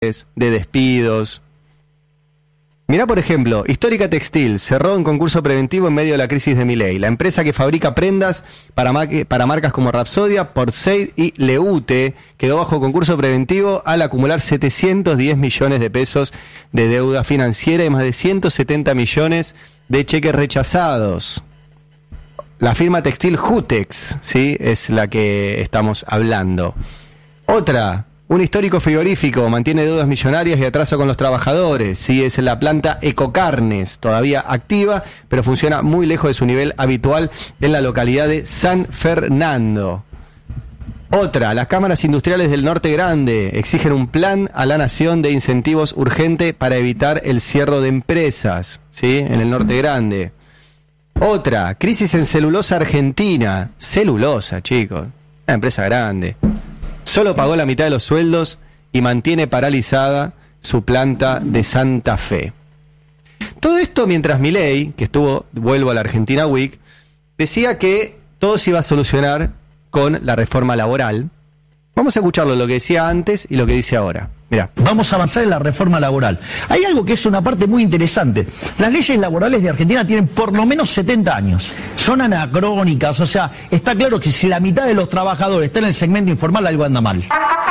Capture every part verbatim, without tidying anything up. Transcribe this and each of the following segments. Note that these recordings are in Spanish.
de despidos. Mirá, por ejemplo, Histórica Textil cerró un concurso preventivo en medio de la crisis de Milei. La empresa que fabrica prendas para, ma para marcas como Rapsodia, Portsaid y Leute quedó bajo concurso preventivo al acumular setecientos diez millones de pesos de deuda financiera y más de ciento setenta millones de cheques rechazados. La firma textil Jutex, ¿sí?, es la que estamos hablando. Otra... Un histórico frigorífico mantiene deudas millonarias y atraso con los trabajadores. Sí, es la planta Ecocarnes, todavía activa, pero funciona muy lejos de su nivel habitual en la localidad de San Fernando. Otra, las cámaras industriales del Norte Grande exigen un plan a la nación de incentivos urgente para evitar el cierre de empresas, ¿sí?, en el Norte Grande. Otra, crisis en celulosa argentina. Celulosa, chicos, una empresa grande. Solo pagó la mitad de los sueldos y mantiene paralizada su planta de Santa Fe. Todo esto mientras Milei, que estuvo, vuelvo a la Argentina Week, decía que todo se iba a solucionar con la reforma laboral. Vamos a escucharlo, lo que decía antes y lo que dice ahora. Mirá. Vamos a avanzar en la reforma laboral. Hay algo que es una parte muy interesante. Las leyes laborales de Argentina tienen por lo menos setenta años. Son anacrónicas, o sea, está claro que si la mitad de los trabajadores está en el segmento informal, algo anda mal.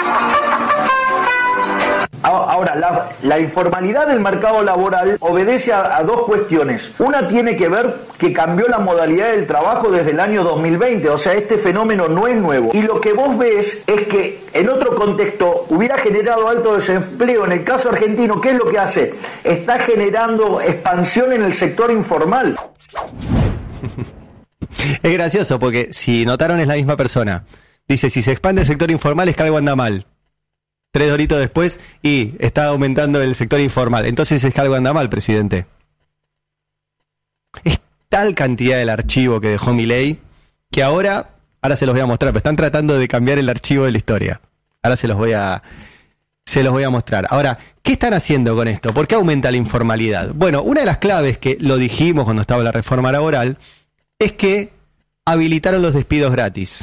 Ahora, la, la informalidad del mercado laboral obedece a, a dos cuestiones. Una tiene que ver que cambió la modalidad del trabajo desde el año dos mil veinte, o sea, este fenómeno no es nuevo. Y lo que vos ves es que en otro contexto hubiera generado alto desempleo. En el caso argentino, ¿qué es lo que hace? Está generando expansión en el sector informal. Es gracioso porque, si notaron, es la misma persona. Dice, si se expande el sector informal es que algo anda mal. Tres doritos después y está aumentando el sector informal. Entonces es que algo anda mal, presidente. Es tal cantidad del archivo que dejó Milei que ahora, ahora se los voy a mostrar, pero están tratando de cambiar el archivo de la historia. Ahora se los voy a, se los voy a mostrar. Ahora, ¿qué están haciendo con esto? ¿Por qué aumenta la informalidad? Bueno, una de las claves que lo dijimos cuando estaba la reforma laboral es que habilitaron los despidos gratis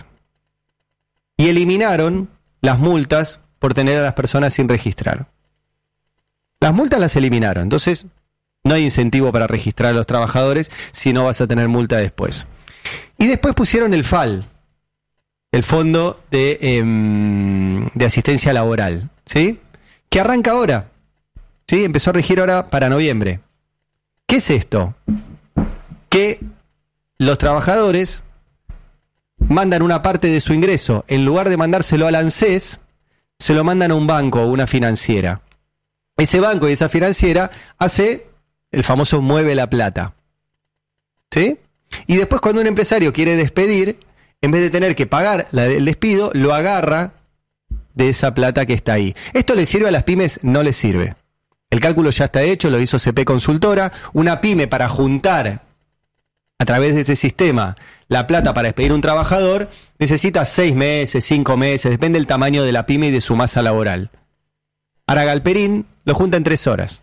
y eliminaron las multas por tener a las personas sin registrar. Las multas las eliminaron, entonces no hay incentivo para registrar a los trabajadores si no vas a tener multa después. Y después pusieron el F A L, el Fondo de, eh, de Asistencia Laboral, ¿sí?, que arranca ahora, ¿sí?, empezó a regir ahora para noviembre. ¿Qué es esto? Que los trabajadores mandan una parte de su ingreso, en lugar de mandárselo al ANSES, se lo mandan a un banco o una financiera. Ese banco y esa financiera hace el famoso mueve la plata, ¿sí? Y después, cuando un empresario quiere despedir, en vez de tener que pagar la, el despido, lo agarra de esa plata que está ahí. ¿Esto le sirve a las pymes? No les sirve. El cálculo ya está hecho, lo hizo C P Consultora. Una pyme, para juntar a través de este sistema la plata para despedir a un trabajador, necesita seis meses, cinco meses, depende del tamaño de la pyme y de su masa laboral. Ahora Galperín lo junta en tres horas.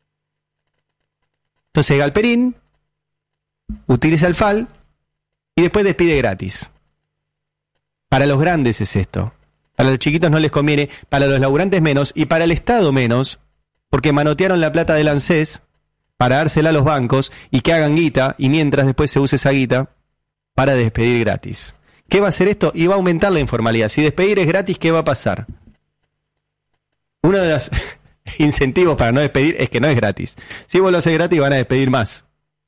Entonces Galperín utiliza el F A L y después despide gratis. Para los grandes es esto. Para los chiquitos no les conviene, para los laburantes menos y para el Estado menos, porque manotearon la plata del ANSES para dársela a los bancos y que hagan guita, y mientras después se use esa guita para despedir gratis. ¿Qué va a hacer esto? Y va a aumentar la informalidad. Si despedir es gratis, ¿qué va a pasar? Uno de los incentivos para no despedir es que no es gratis. Si vos lo haces gratis, van a despedir más.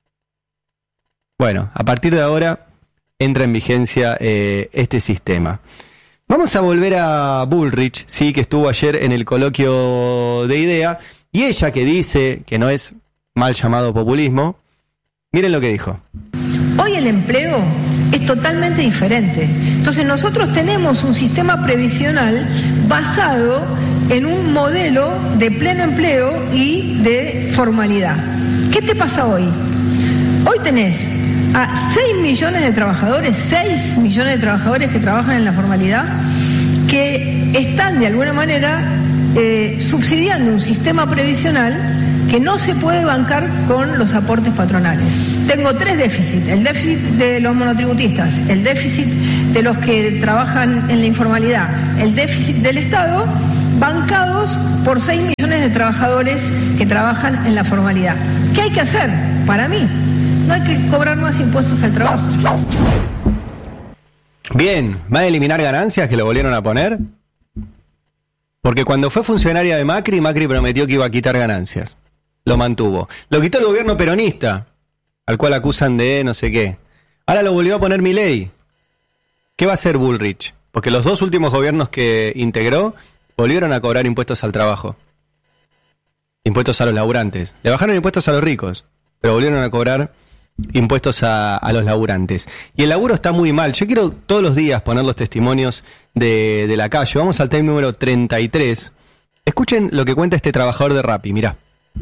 Bueno, a partir de ahora entra en vigencia eh, este sistema. Vamos a volver a Bullrich, sí, que estuvo ayer en el coloquio de IDEA, y ella, que dice que no es mal llamado populismo, miren lo que dijo. Hoy el empleo es totalmente diferente. Entonces nosotros tenemos un sistema previsional basado en un modelo de pleno empleo y de formalidad. ¿Qué te pasa hoy? Hoy tenés a seis millones de trabajadores, seis millones de trabajadores que trabajan en la formalidad, que están de alguna manera eh, subsidiando un sistema previsional que no se puede bancar con los aportes patronales. Tengo tres déficits: el déficit de los monotributistas, el déficit de los que trabajan en la informalidad, el déficit del Estado bancados por seis millones de trabajadores que trabajan en la formalidad. ¿Qué hay que hacer? Para mí, no hay que cobrar más impuestos al trabajo. Bien, ¿va a eliminar ganancias que lo volvieron a poner? Porque cuando fue funcionaria de Macri, Macri prometió que iba a quitar ganancias. Lo mantuvo. Lo quitó el gobierno peronista, al cual acusan de no sé qué. Ahora lo volvió a poner Milei. ¿Qué va a hacer Bullrich? Porque los dos últimos gobiernos que integró volvieron a cobrar impuestos al trabajo. Impuestos a los laburantes. Le bajaron impuestos a los ricos, pero volvieron a cobrar impuestos a, a los laburantes. Y el laburo está muy mal. Yo quiero todos los días poner los testimonios de, de la calle. Vamos al tema número treinta y tres. Escuchen lo que cuenta este trabajador de Rappi, mirá.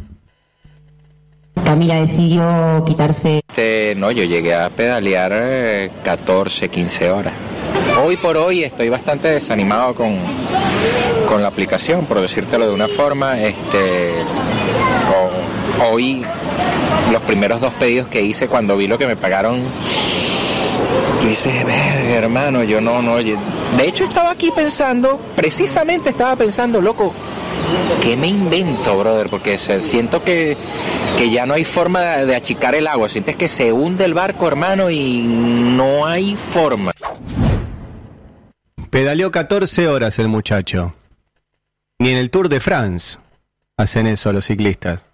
Camila decidió quitarse... Este, no, yo llegué a pedalear eh, catorce, quince horas. Hoy por hoy estoy bastante desanimado con, con la aplicación, por decírtelo de una forma. Este, o, hoy, los primeros dos pedidos que hice cuando vi lo que me pagaron, yo hice, verga, hermano, yo no, no... De hecho, estaba aquí pensando, precisamente estaba pensando, loco, ¿qué me invento, brother? Porque se, siento que, que ya no hay forma de, de achicar el agua. Sientes que se hunde el barco, hermano, y no hay forma. Pedaleó catorce horas el muchacho. Ni en el Tour de France hacen eso los ciclistas.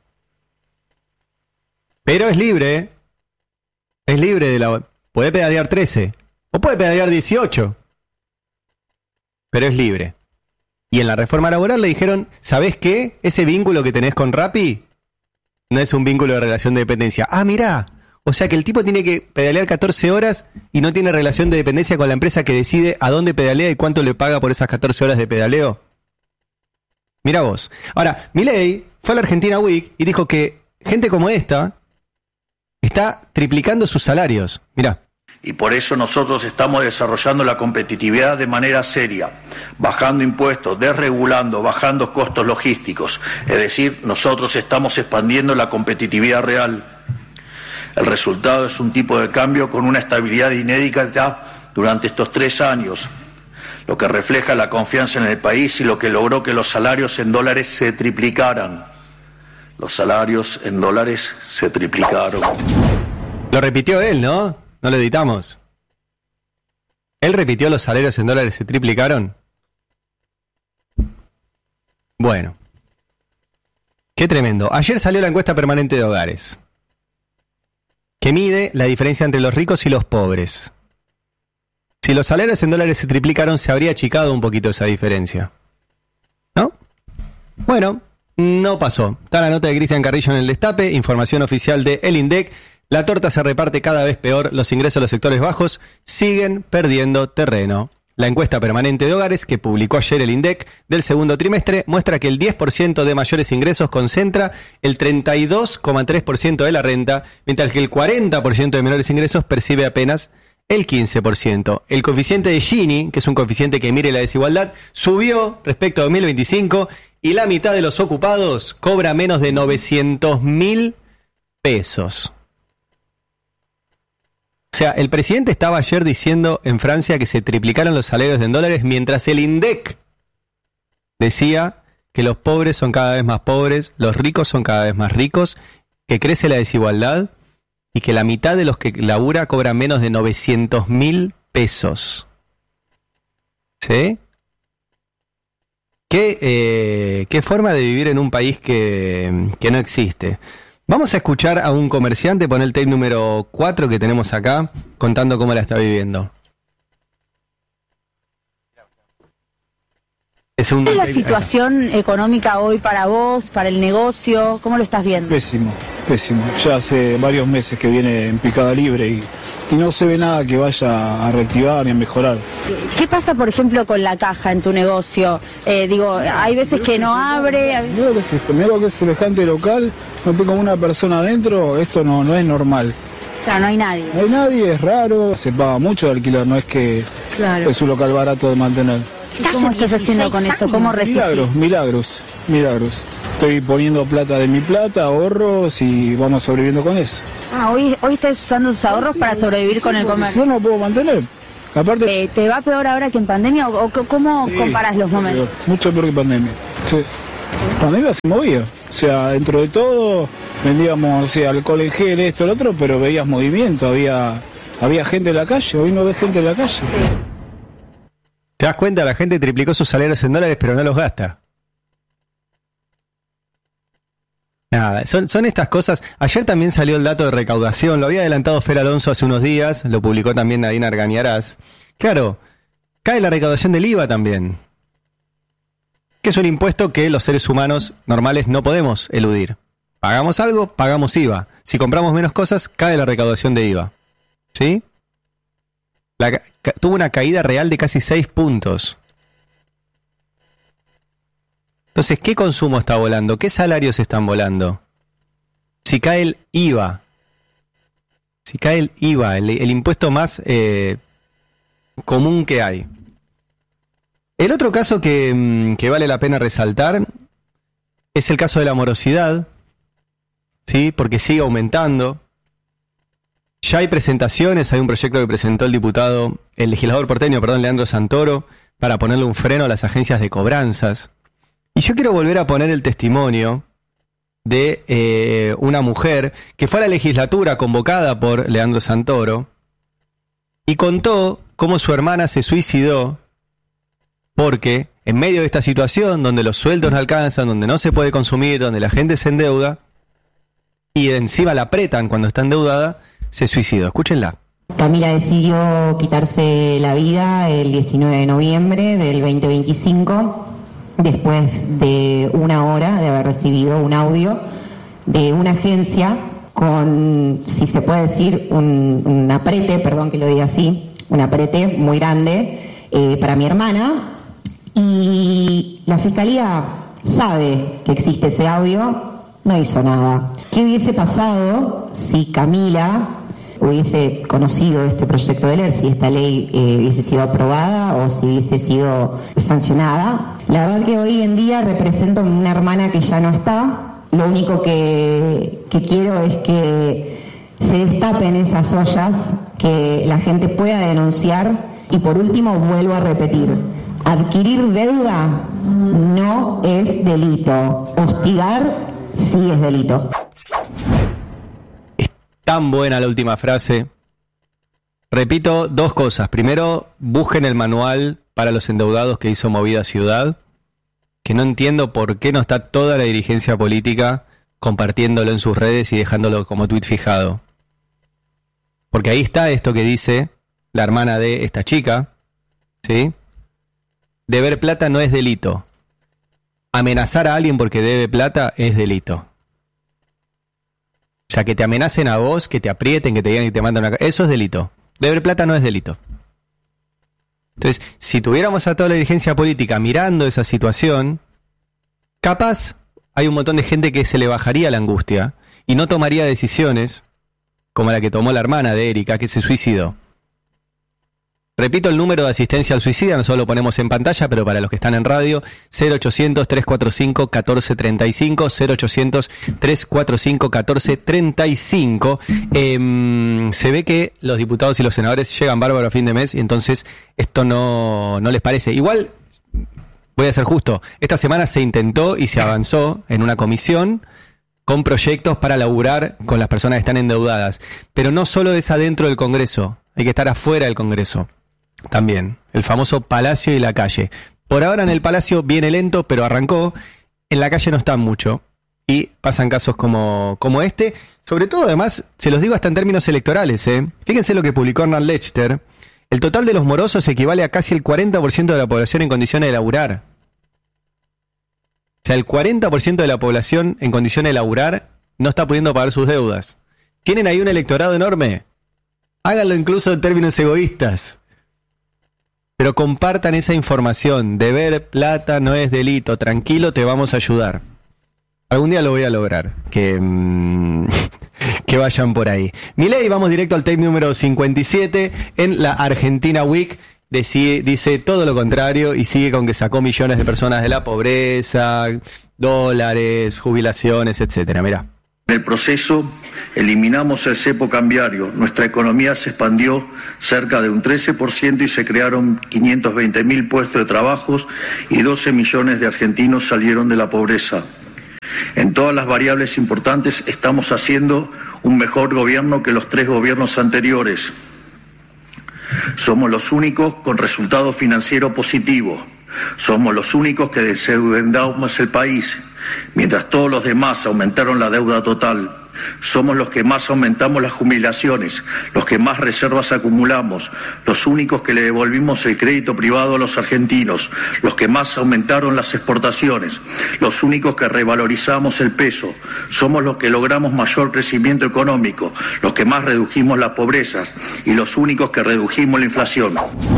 Pero es libre, ¿eh? Es libre de la... Puede pedalear trece, o puede pedalear dieciocho. Pero es libre. Y en la reforma laboral le dijeron, ¿sabés qué? Ese vínculo que tenés con Rappi no es un vínculo de relación de dependencia. Ah, mirá. O sea que el tipo tiene que pedalear catorce horas y no tiene relación de dependencia con la empresa que decide a dónde pedalea y cuánto le paga por esas catorce horas de pedaleo. Mirá vos. Ahora, Milei fue a la Argentina Week y dijo que gente como esta está triplicando sus salarios. Mirá. Y por eso nosotros estamos desarrollando la competitividad de manera seria, bajando impuestos, desregulando, bajando costos logísticos. Es decir, nosotros estamos expandiendo la competitividad real. El resultado es un tipo de cambio con una estabilidad inédita durante estos tres años, lo que refleja la confianza en el país y lo que logró que los salarios en dólares se triplicaran. Los salarios en dólares se triplicaron. Lo repitió él, ¿no? No lo editamos. ¿Él repitió los salarios en dólares se triplicaron? Bueno. Qué tremendo. Ayer salió la encuesta permanente de hogares, que mide la diferencia entre los ricos y los pobres. Si los salarios en dólares se triplicaron, se habría achicado un poquito esa diferencia, ¿no? Bueno, no pasó. Está la nota de Cristian Carrillo en el Destape, información oficial de el INDEC. La torta se reparte cada vez peor, los ingresos de los sectores bajos siguen perdiendo terreno. La encuesta permanente de hogares que publicó ayer el INDEC del segundo trimestre muestra que el diez por ciento de mayores ingresos concentra el treinta y dos coma tres por ciento de la renta, mientras que el cuarenta por ciento de menores ingresos percibe apenas el quince por ciento. El coeficiente de Gini, que es un coeficiente que mide la desigualdad, subió respecto a dos mil veinticinco y la mitad de los ocupados cobra menos de novecientos mil pesos. O sea, el presidente estaba ayer diciendo en Francia que se triplicaron los salarios en dólares, mientras el INDEC decía que los pobres son cada vez más pobres, los ricos son cada vez más ricos, que crece la desigualdad y que la mitad de los que labura cobran menos de novecientos mil pesos. ¿Sí? ¿Qué, eh, qué forma de vivir en un país que, que no existe? Vamos a escuchar a un comerciante, pon el tape número cuatro que tenemos acá, contando cómo la está viviendo. Es un... ¿Cuál es la situación económica hoy para vos, para el negocio? ¿Cómo lo estás viendo? Pésimo, pésimo. Ya hace varios meses que viene en picada libre y, y no se ve nada que vaya a reactivar ni a mejorar. ¿Qué pasa, por ejemplo, con la caja en tu negocio? Eh, digo, hay veces que no abre... Mira que, es, mira que es semejante local, no tengo una persona adentro, esto no, no es normal. Claro, no hay nadie. No hay nadie, es raro, se paga mucho de alquiler, no es que claro. Es un local barato de mantener. ¿Cómo estás haciendo con eso? ¿Cómo resistís? Milagros, milagros, milagros. Estoy poniendo plata de mi plata, ahorros y vamos sobreviviendo con eso. Ah, hoy, hoy estás usando tus ahorros para sobrevivir con el comercio. Yo no puedo mantener. Aparte, ¿Te, te va peor ahora que en pandemia o, o cómo sí, comparás los momentos? peor, mucho peor que pandemia. Sí. Pandemia se movía. O sea, dentro de todo, vendíamos, o sea, alcohol en gel, esto, lo otro, pero veías movimiento, había, había gente en la calle, hoy no ves gente en la calle. Sí. ¿Te das cuenta? La gente triplicó sus salarios en dólares, pero no los gasta. Nada, son, son estas cosas. Ayer también salió el dato de recaudación, lo había adelantado Fer Alonso hace unos días, lo publicó también Nadine Argañarás. Claro, cae la recaudación del I V A también, que es un impuesto que los seres humanos normales no podemos eludir. Pagamos algo, pagamos I V A. Si compramos menos cosas, cae la recaudación de I V A. ¿Sí? La, ca, tuvo una caída real de casi seis puntos. Entonces, ¿qué consumo está volando? ¿Qué salarios están volando? Si cae el I V A, si cae el I V A, el, el impuesto más eh, común que hay. El otro caso que, que vale la pena resaltar es el caso de la morosidad, ¿sí? Porque sigue aumentando. Ya hay presentaciones, hay un proyecto que presentó el diputado, el legislador porteño, perdón, Leandro Santoro, para ponerle un freno a las agencias de cobranzas. Y yo quiero volver a poner el testimonio de eh, una mujer que fue a la legislatura convocada por Leandro Santoro y contó cómo su hermana se suicidó porque en medio de esta situación donde los sueldos no alcanzan, donde no se puede consumir, donde la gente se endeuda y encima la apretan cuando está endeudada, se suicidó. Escúchenla. Camila decidió quitarse la vida el diecinueve de noviembre del veinte veinticinco. Después de una hora de haber recibido un audio de una agencia con, si se puede decir, un, un aprete, perdón que lo diga así, un aprete muy grande eh, para mi hermana. Y la fiscalía sabe que existe ese audio, no hizo nada. ¿Qué hubiese pasado si Camila hubiese conocido este proyecto de ley, si esta ley eh, hubiese sido aprobada o si hubiese sido sancionada? La verdad que hoy en día represento a una hermana que ya no está. Lo único que, que quiero es que se destapen esas ollas, que la gente pueda denunciar. Y por último, vuelvo a repetir, adquirir deuda no es delito, hostigar sí es delito. Tan buena la última frase. Repito dos cosas. Primero, busquen el manual para los endeudados que hizo Movida Ciudad, que no entiendo por qué no está toda la dirigencia política compartiéndolo en sus redes y dejándolo como tuit fijado. Porque ahí está esto que dice la hermana de esta chica, ¿sí? Deber plata no es delito. Amenazar a alguien porque debe plata es delito. O sea, que te amenacen a vos, que te aprieten, que te digan que te mandan una... Eso es delito. Deber plata no es delito. Entonces, si tuviéramos a toda la dirigencia política mirando esa situación, capaz hay un montón de gente que se le bajaría la angustia y no tomaría decisiones como la que tomó la hermana de Erika, que se suicidó. Repito el número de asistencia al suicidio, nosotros lo ponemos en pantalla, pero para los que están en radio, cero ochocientos, trescientos cuarenta y cinco, catorce treinta y cinco, cero ochocientos, trescientos cuarenta y cinco, catorce treinta y cinco. Eh, se ve que los diputados y los senadores llegan bárbaro a fin de mes y entonces esto no, no les parece. Igual, voy a ser justo, esta semana se intentó y se avanzó en una comisión con proyectos para laburar con las personas que están endeudadas, pero no solo es adentro del Congreso, hay que estar afuera del Congreso. También, el famoso Palacio y la calle. Por ahora en el Palacio viene lento, pero arrancó. En la calle no están mucho. Y pasan casos como, como este. Sobre todo, además, se los digo hasta en términos electorales. ¿eh? Fíjense lo que publicó Hernán Lechter. El total de los morosos equivale a casi el cuarenta por ciento de la población en condiciones de laburar. O sea, el cuarenta por ciento de la población en condiciones de laburar no está pudiendo pagar sus deudas. ¿Tienen ahí un electorado enorme? Háganlo incluso en términos egoístas. Pero compartan esa información. Deber plata no es delito. Tranquilo, te vamos a ayudar. Algún día lo voy a lograr. Que, mmm, que vayan por ahí. Milei, vamos directo al tape número cincuenta y siete. En la Argentina Week dice, dice todo lo contrario y sigue con que sacó millones de personas de la pobreza, dólares, jubilaciones, etcétera. Mirá. En el proceso eliminamos el cepo cambiario, nuestra economía se expandió cerca de un trece por ciento y se crearon quinientos veinte mil puestos de trabajo y doce millones de argentinos salieron de la pobreza. En todas las variables importantes estamos haciendo un mejor gobierno que los tres gobiernos anteriores. Somos los únicos con resultado financiero positivo. Somos los únicos que desendeudamos el país, mientras todos los demás aumentaron la deuda total. Somos los que más aumentamos las jubilaciones, los que más reservas acumulamos, los únicos que le devolvimos el crédito privado a los argentinos, los que más aumentaron las exportaciones, los únicos que revalorizamos el peso. Somos los que logramos mayor crecimiento económico, los que más redujimos las pobrezas y los únicos que redujimos la inflación.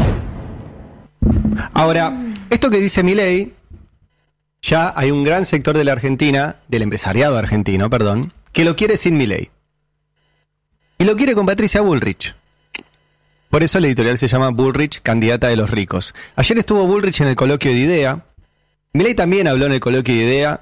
Ahora, esto que dice Milei, ya hay un gran sector de la Argentina, del empresariado argentino, perdón, que lo quiere sin Milei. Y lo quiere con Patricia Bullrich. Por eso el editorial se llama Bullrich, candidata de los ricos. Ayer estuvo Bullrich en el coloquio de IDEA. Milei también habló en el coloquio de IDEA,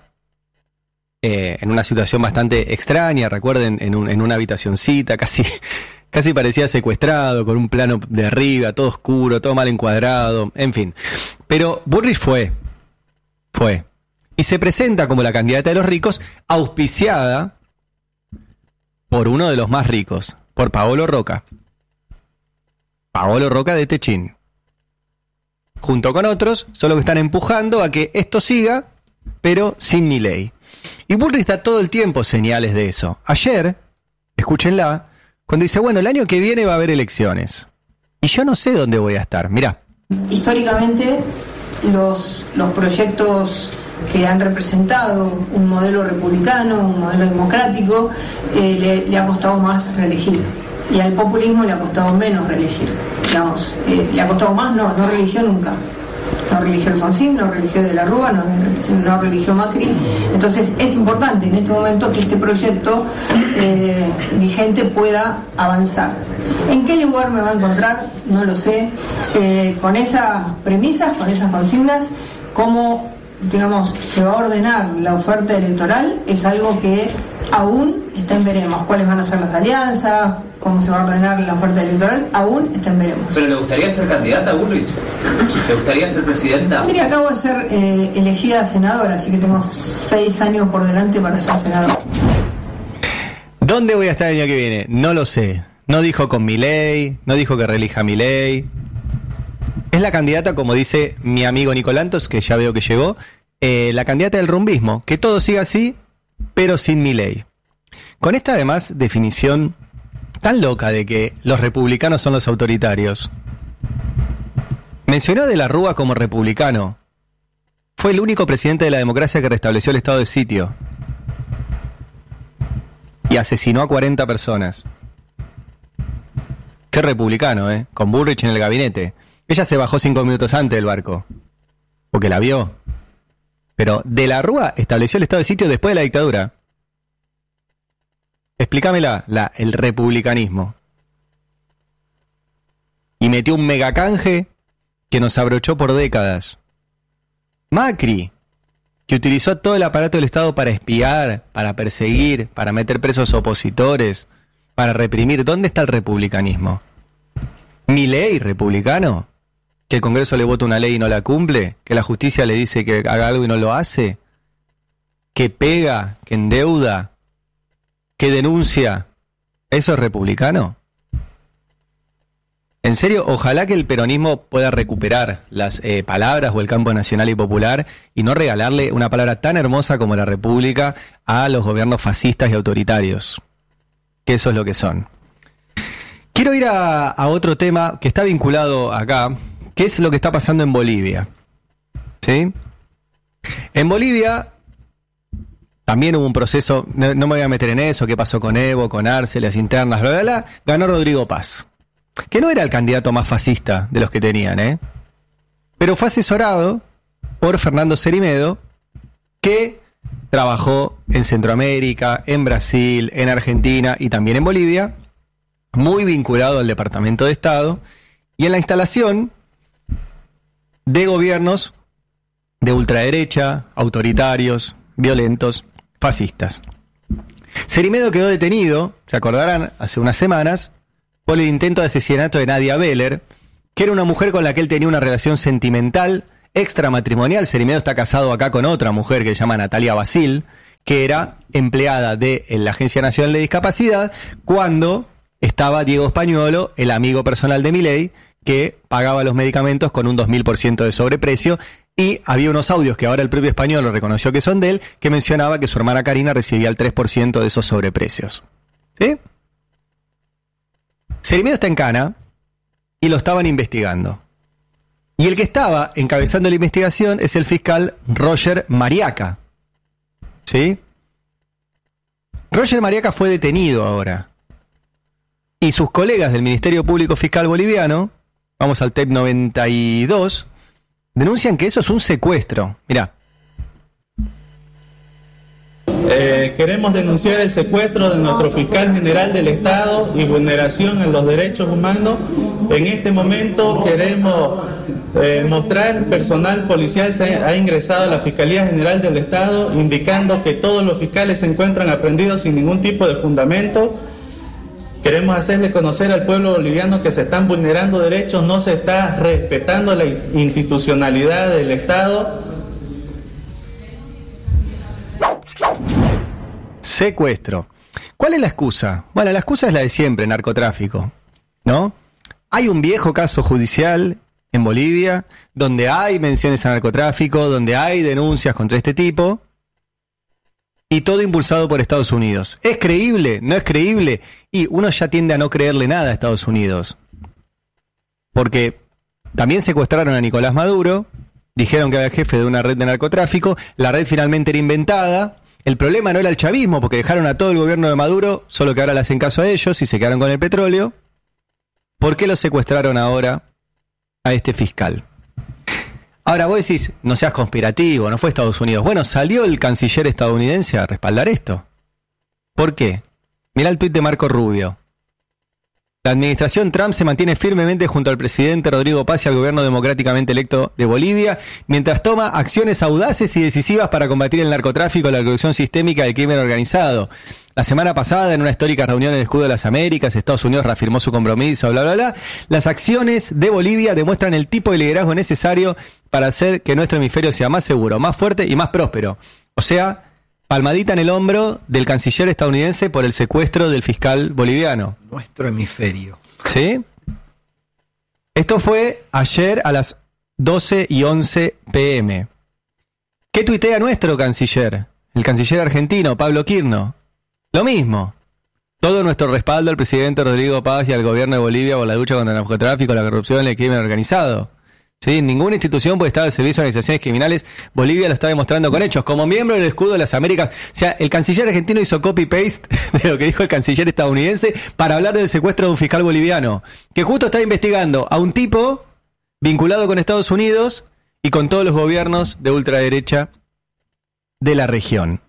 eh, en una situación bastante extraña, recuerden, en, un, en una habitacioncita, casi, casi parecía secuestrado, con un plano de arriba, todo oscuro, todo mal encuadrado, en fin. Pero Bullrich fue, fue. Y se presenta como la candidata de los ricos, auspiciada por uno de los más ricos, por Paolo Roca. Paolo Roca de Techín. Junto con otros, solo que están empujando a que esto siga, pero sin Milei. Y Bullrich da todo el tiempo señales de eso. Ayer, escúchenla, cuando dice, bueno, el año que viene va a haber elecciones. Y yo no sé dónde voy a estar. Mirá. Históricamente, los, los proyectos que han representado un modelo republicano, un modelo democrático, eh, le, le ha costado más reelegir. Y al populismo le ha costado menos reelegir. Digamos, eh, le ha costado más, no, no reeligió nunca. No reeligió Alfonsín, no reeligió De la Rúa, no, no reeligió Macri. Entonces es importante en este momento que este proyecto eh, vigente pueda avanzar. ¿En qué lugar me va a encontrar? No lo sé. Eh, con esas premisas, con esas consignas, ¿cómo, digamos, se va a ordenar la oferta electoral? Es algo que aún está en veremos. ¿Cuáles van a ser las alianzas? ¿Cómo se va a ordenar la oferta electoral? Aún está en veremos. ¿Pero le gustaría ser candidata, Bullrich? ¿Le gustaría ser presidenta? Mire, acabo de ser eh, elegida senadora, así que tengo seis años por delante para ser senadora. ¿Dónde voy a estar el año que viene? No lo sé. No dijo con Milei, no dijo que reelija a Milei. Es la candidata, como dice mi amigo Nicolantos, que ya veo que llegó, eh, la candidata del rumbismo, que todo siga así, pero sin Milei. Con esta, además, definición tan loca de que los republicanos son los autoritarios. Mencionó a De la Rúa como republicano. Fue el único presidente de la democracia que restableció el estado de sitio. Y asesinó a cuarenta personas. Qué republicano, ¿eh? Con Bullrich en el gabinete. Ella se bajó cinco minutos antes del barco. Porque la vio. Pero De la Rúa estableció el estado de sitio después de la dictadura. Explícamela, la, el republicanismo. Y metió un megacanje que nos abrochó por décadas. Macri, que utilizó todo el aparato del Estado para espiar, para perseguir, para meter presos opositores, para reprimir. ¿Dónde está el republicanismo? ¿Milei, republicano? ¿Que el Congreso le vota una ley y no la cumple? ¿Que la justicia le dice que haga algo y no lo hace? ¿Que pega? ¿Que endeuda? ¿Que denuncia? ¿Eso es republicano? En serio, ojalá que el peronismo pueda recuperar las eh, palabras o el campo nacional y popular y no regalarle una palabra tan hermosa como la república a los gobiernos fascistas y autoritarios, que eso es lo que son. Quiero ir a, a otro tema que está vinculado acá, que es lo que está pasando en Bolivia. ¿Sí? En Bolivia también hubo un proceso, no, no me voy a meter en eso, qué pasó con Evo, con Arce, las internas, bla, bla, bla. Ganó Rodrigo Paz, que no era el candidato más fascista de los que tenían, ¿eh? Pero fue asesorado por Fernando Cerimedo, que trabajó en Centroamérica, en Brasil, en Argentina y también en Bolivia, muy vinculado al Departamento de Estado, y en la instalación de gobiernos de ultraderecha, autoritarios, violentos, fascistas. Cerimedo quedó detenido, se acordarán, hace unas semanas, por el intento de asesinato de Nadia Beller, que era una mujer con la que él tenía una relación sentimental, extramatrimonial. Cerimedo está casado acá con otra mujer que se llama Natalia Basil, que era empleada de la Agencia Nacional de Discapacidad, cuando estaba Diego Españolo, el amigo personal de Milei, que pagaba los medicamentos con un dos mil por ciento de sobreprecio, y había unos audios que ahora el propio Españolo reconoció que son de él, que mencionaba que su hermana Karina recibía el tres por ciento de esos sobreprecios. ¿Sí? Cerimedo está en cana y lo estaban investigando. Y el que estaba encabezando la investigación es el fiscal Roger Mariaca. ¿Sí? Roger Mariaca fue detenido ahora. Y sus colegas del Ministerio Público Fiscal Boliviano, vamos al T E P noventa y dos, denuncian que eso es un secuestro. Mirá. Eh, queremos denunciar el secuestro de nuestro fiscal general del Estado y vulneración en los derechos humanos. En este momento queremos eh, mostrar personal policial se ha, ha ingresado a la Fiscalía General del Estado, indicando que todos los fiscales se encuentran aprehendidos sin ningún tipo de fundamento. Queremos hacerle conocer al pueblo boliviano que se están vulnerando derechos, no se está respetando la institucionalidad del Estado. Secuestro. ¿Cuál es la excusa? Bueno, la excusa es la de siempre, narcotráfico, ¿no? Hay un viejo caso judicial en Bolivia donde hay menciones a narcotráfico, donde hay denuncias contra este tipo, y todo impulsado por Estados Unidos. ¿Es creíble? ¿No es creíble? Y uno ya tiende a no creerle nada a Estados Unidos. Porque también secuestraron a Nicolás Maduro, dijeron que era el jefe de una red de narcotráfico, la red finalmente era inventada. El problema no era el chavismo, porque dejaron a todo el gobierno de Maduro, solo que ahora le hacen caso a ellos y se quedaron con el petróleo. ¿Por qué lo secuestraron ahora a este fiscal? Ahora vos decís, no seas conspirativo, no fue Estados Unidos. Bueno, salió el canciller estadounidense a respaldar esto. ¿Por qué? Mirá el tuit de Marco Rubio. La administración Trump se mantiene firmemente junto al presidente Rodrigo Paz y al gobierno democráticamente electo de Bolivia, mientras toma acciones audaces y decisivas para combatir el narcotráfico y la corrupción sistémica del crimen organizado. La semana pasada, en una histórica reunión en el Escudo de las Américas, Estados Unidos reafirmó su compromiso, bla, bla, bla. Las acciones de Bolivia demuestran el tipo de liderazgo necesario para hacer que nuestro hemisferio sea más seguro, más fuerte y más próspero. O sea, palmadita en el hombro del canciller estadounidense por el secuestro del fiscal boliviano. Nuestro hemisferio. ¿Sí? Esto fue ayer a las doce y once pm. ¿Qué tuitea nuestro canciller? El canciller argentino, Pablo Quirno. Lo mismo. Todo nuestro respaldo al presidente Rodrigo Paz y al gobierno de Bolivia por la lucha contra el narcotráfico, la corrupción y el crimen organizado. ¿Sí? Ninguna institución puede estar al servicio de organizaciones criminales. Bolivia lo está demostrando con hechos. Como miembro del Escudo de las Américas, o sea, el canciller argentino hizo copy-paste de lo que dijo el canciller estadounidense para hablar del secuestro de un fiscal boliviano, que justo está investigando a un tipo vinculado con Estados Unidos y con todos los gobiernos de ultraderecha de la región.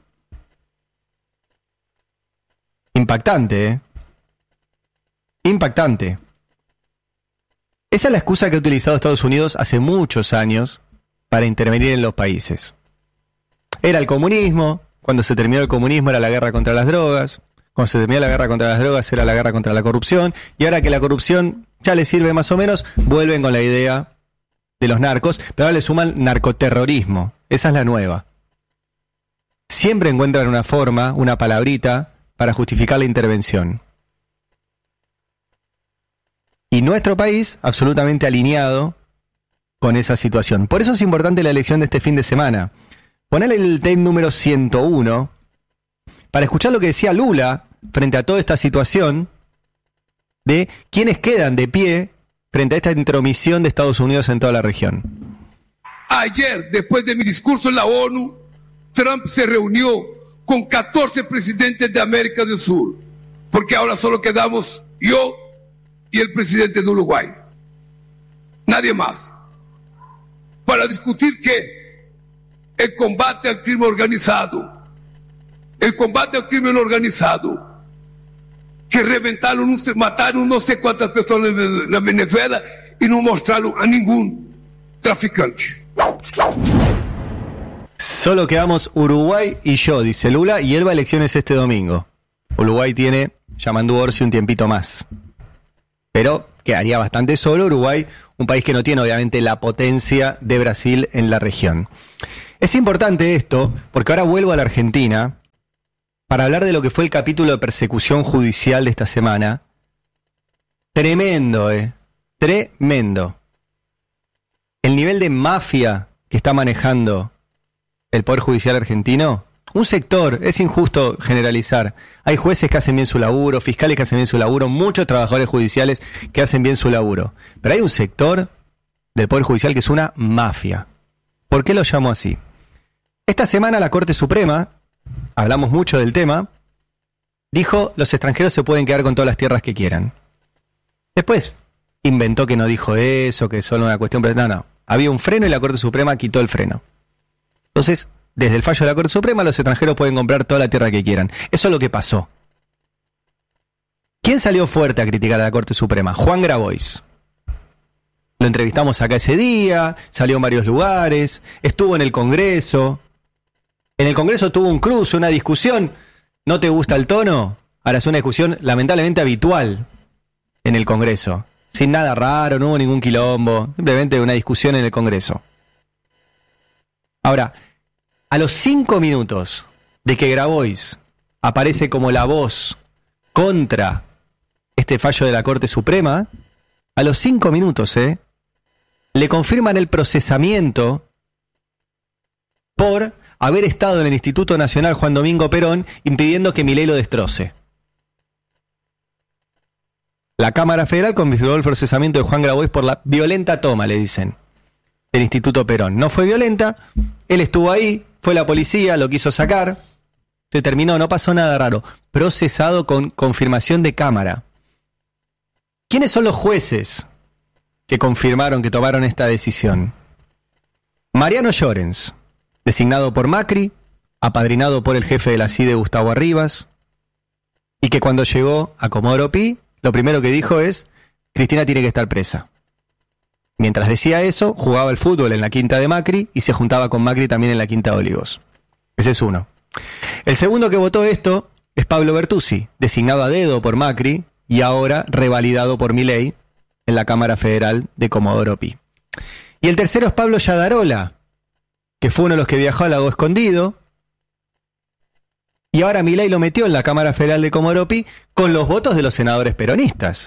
Impactante, ¿eh? Impactante. Esa es la excusa que ha utilizado Estados Unidos hace muchos años para intervenir en los países. Era el comunismo, cuando se terminó el comunismo era la guerra contra las drogas, cuando se terminó la guerra contra las drogas era la guerra contra la corrupción, y ahora que la corrupción ya les sirve más o menos, vuelven con la idea de los narcos, pero ahora le suman narcoterrorismo. Esa es la nueva. Siempre encuentran una forma, una palabrita, para justificar la intervención. Y nuestro país absolutamente alineado con esa situación. Por eso es importante la elección de este fin de semana. Ponele el tape número ciento uno para escuchar lo que decía Lula frente a toda esta situación de quiénes quedan de pie frente a esta intromisión de Estados Unidos en toda la región. Ayer, después de mi discurso en la ONU, Trump se reunió con catorce presidentes de América del Sur, porque ahora solo quedamos yo y el presidente de Uruguay. Nadie más. Para discutir qué? El combate al crimen organizado. El combate al crimen organizado. Que reventaron, mataron no sé cuántas personas en la Venezuela y no mostraron a ningún traficante. Solo quedamos Uruguay y yo, dice Lula, y él va a elecciones este domingo. Uruguay tiene Yamandu Orsi un tiempito más. Pero quedaría bastante solo. Uruguay, un país que no tiene obviamente la potencia de Brasil en la región. Es importante esto, porque ahora vuelvo a la Argentina para hablar de lo que fue el capítulo de persecución judicial de esta semana. Tremendo, eh. Tremendo. El nivel de mafia que está manejando el Poder Judicial argentino, un sector, es injusto generalizar. Hay jueces que hacen bien su laburo, fiscales que hacen bien su laburo, muchos trabajadores judiciales que hacen bien su laburo. Pero hay un sector del Poder Judicial que es una mafia. ¿Por qué lo llamo así? Esta semana la Corte Suprema, hablamos mucho del tema, dijo los extranjeros se pueden quedar con todas las tierras que quieran. Después inventó que no dijo eso, que es solo una cuestión... No, no. Había un freno y la Corte Suprema quitó el freno. Entonces, desde el fallo de la Corte Suprema, los extranjeros pueden comprar toda la tierra que quieran. Eso es lo que pasó. ¿Quién salió fuerte a criticar a la Corte Suprema? Juan Grabois. Lo entrevistamos acá ese día, salió en varios lugares, estuvo en el Congreso. En el Congreso tuvo un cruce, una discusión. ¿No te gusta el tono? Ahora es una discusión lamentablemente habitual en el Congreso. Sin nada raro, no hubo ningún quilombo. Simplemente una discusión en el Congreso. Ahora, a los cinco minutos de que Grabois aparece como la voz contra este fallo de la Corte Suprema, a los cinco minutos, ¿eh? le confirman el procesamiento por haber estado en el Instituto Nacional Juan Domingo Perón impidiendo que Milei lo destroce. La Cámara Federal confirmó el procesamiento de Juan Grabois por la violenta toma, le dicen, del Instituto Perón. No fue violenta, él estuvo ahí, fue la policía, lo quiso sacar, se terminó, no pasó nada raro. Procesado con confirmación de Cámara. ¿Quiénes son los jueces que confirmaron, que tomaron esta decisión? Mariano Llorens, designado por Macri, apadrinado por el jefe de la C I D E, Gustavo Arribas, y que cuando llegó a Comodoro Pi, lo primero que dijo es, Cristina tiene que estar presa. Mientras decía eso, jugaba al fútbol en la quinta de Macri y se juntaba con Macri también en la quinta de Olivos. Ese es uno. El segundo que votó esto es Pablo Bertuzzi, designado a dedo por Macri y ahora revalidado por Milei en la Cámara Federal de Comodoro Pi. Y el tercero es Pablo Yadarola, que fue uno de los que viajó al Lago Escondido, y ahora Milei lo metió en la Cámara Federal de Comodoro Pi con los votos de los senadores peronistas.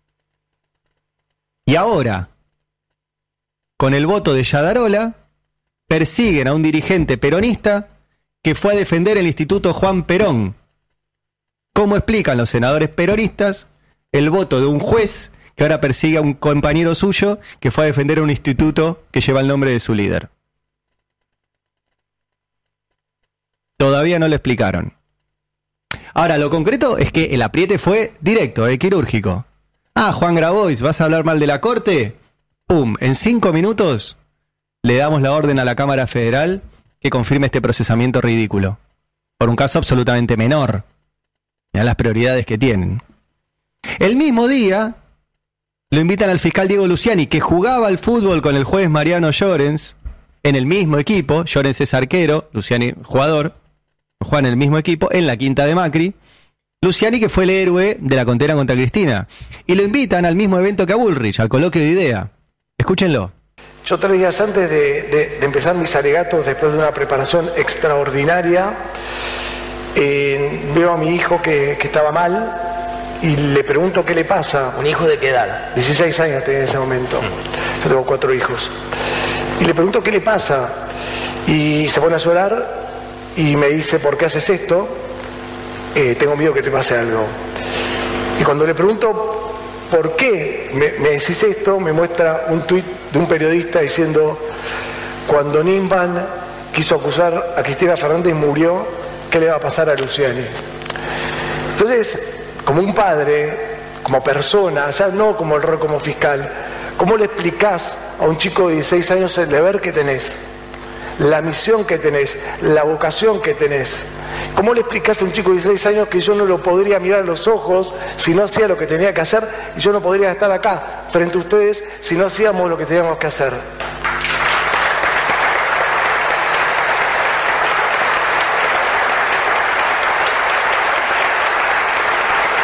Y ahora, con el voto de Yadarola, persiguen a un dirigente peronista que fue a defender el Instituto Juan Perón. ¿Cómo explican los senadores peronistas el voto de un juez que ahora persigue a un compañero suyo que fue a defender un instituto que lleva el nombre de su líder? Todavía no lo explicaron. Ahora, lo concreto es que el apriete fue directo, eh, quirúrgico. Ah, Juan Grabois, ¿vas a hablar mal de la Corte? Pum, en cinco minutos le damos la orden a la Cámara Federal que confirme este procesamiento ridículo. Por un caso absolutamente menor. Mirá las prioridades que tienen. El mismo día lo invitan al fiscal Diego Luciani, que jugaba al fútbol con el juez Mariano Llorens, en el mismo equipo. Llorens es arquero, Luciani jugador, juegan en el mismo equipo, en la quinta de Macri. Luciani, que fue el héroe de la contenda contra Cristina. Y lo invitan al mismo evento que a Bullrich, al coloquio de idea. Escúchenlo. Yo tres días antes de, de, de empezar mis alegatos, después de una preparación extraordinaria, eh, veo a mi hijo que, que estaba mal y le pregunto qué le pasa. ¿Un hijo de qué edad? dieciséis años tenía en ese momento. Mm. Yo tengo cuatro hijos. Y le pregunto qué le pasa. Y se pone a llorar y me dice, ¿por qué haces esto? Eh, tengo miedo que te pase algo. Y cuando le pregunto ¿por qué me, me decís esto? Me muestra un tuit de un periodista diciendo, cuando Nisman quiso acusar a Cristina Fernández murió, ¿qué le va a pasar a Luciani? Entonces, como un padre, como persona, ya no como el rol como fiscal, ¿cómo le explicás a un chico de dieciséis años el deber que tenés? La misión que tenés, la vocación que tenés. ¿Cómo le explicás a un chico de dieciséis años que yo no lo podría mirar a los ojos si no hacía lo que tenía que hacer y yo no podría estar acá frente a ustedes si no hacíamos lo que teníamos que hacer?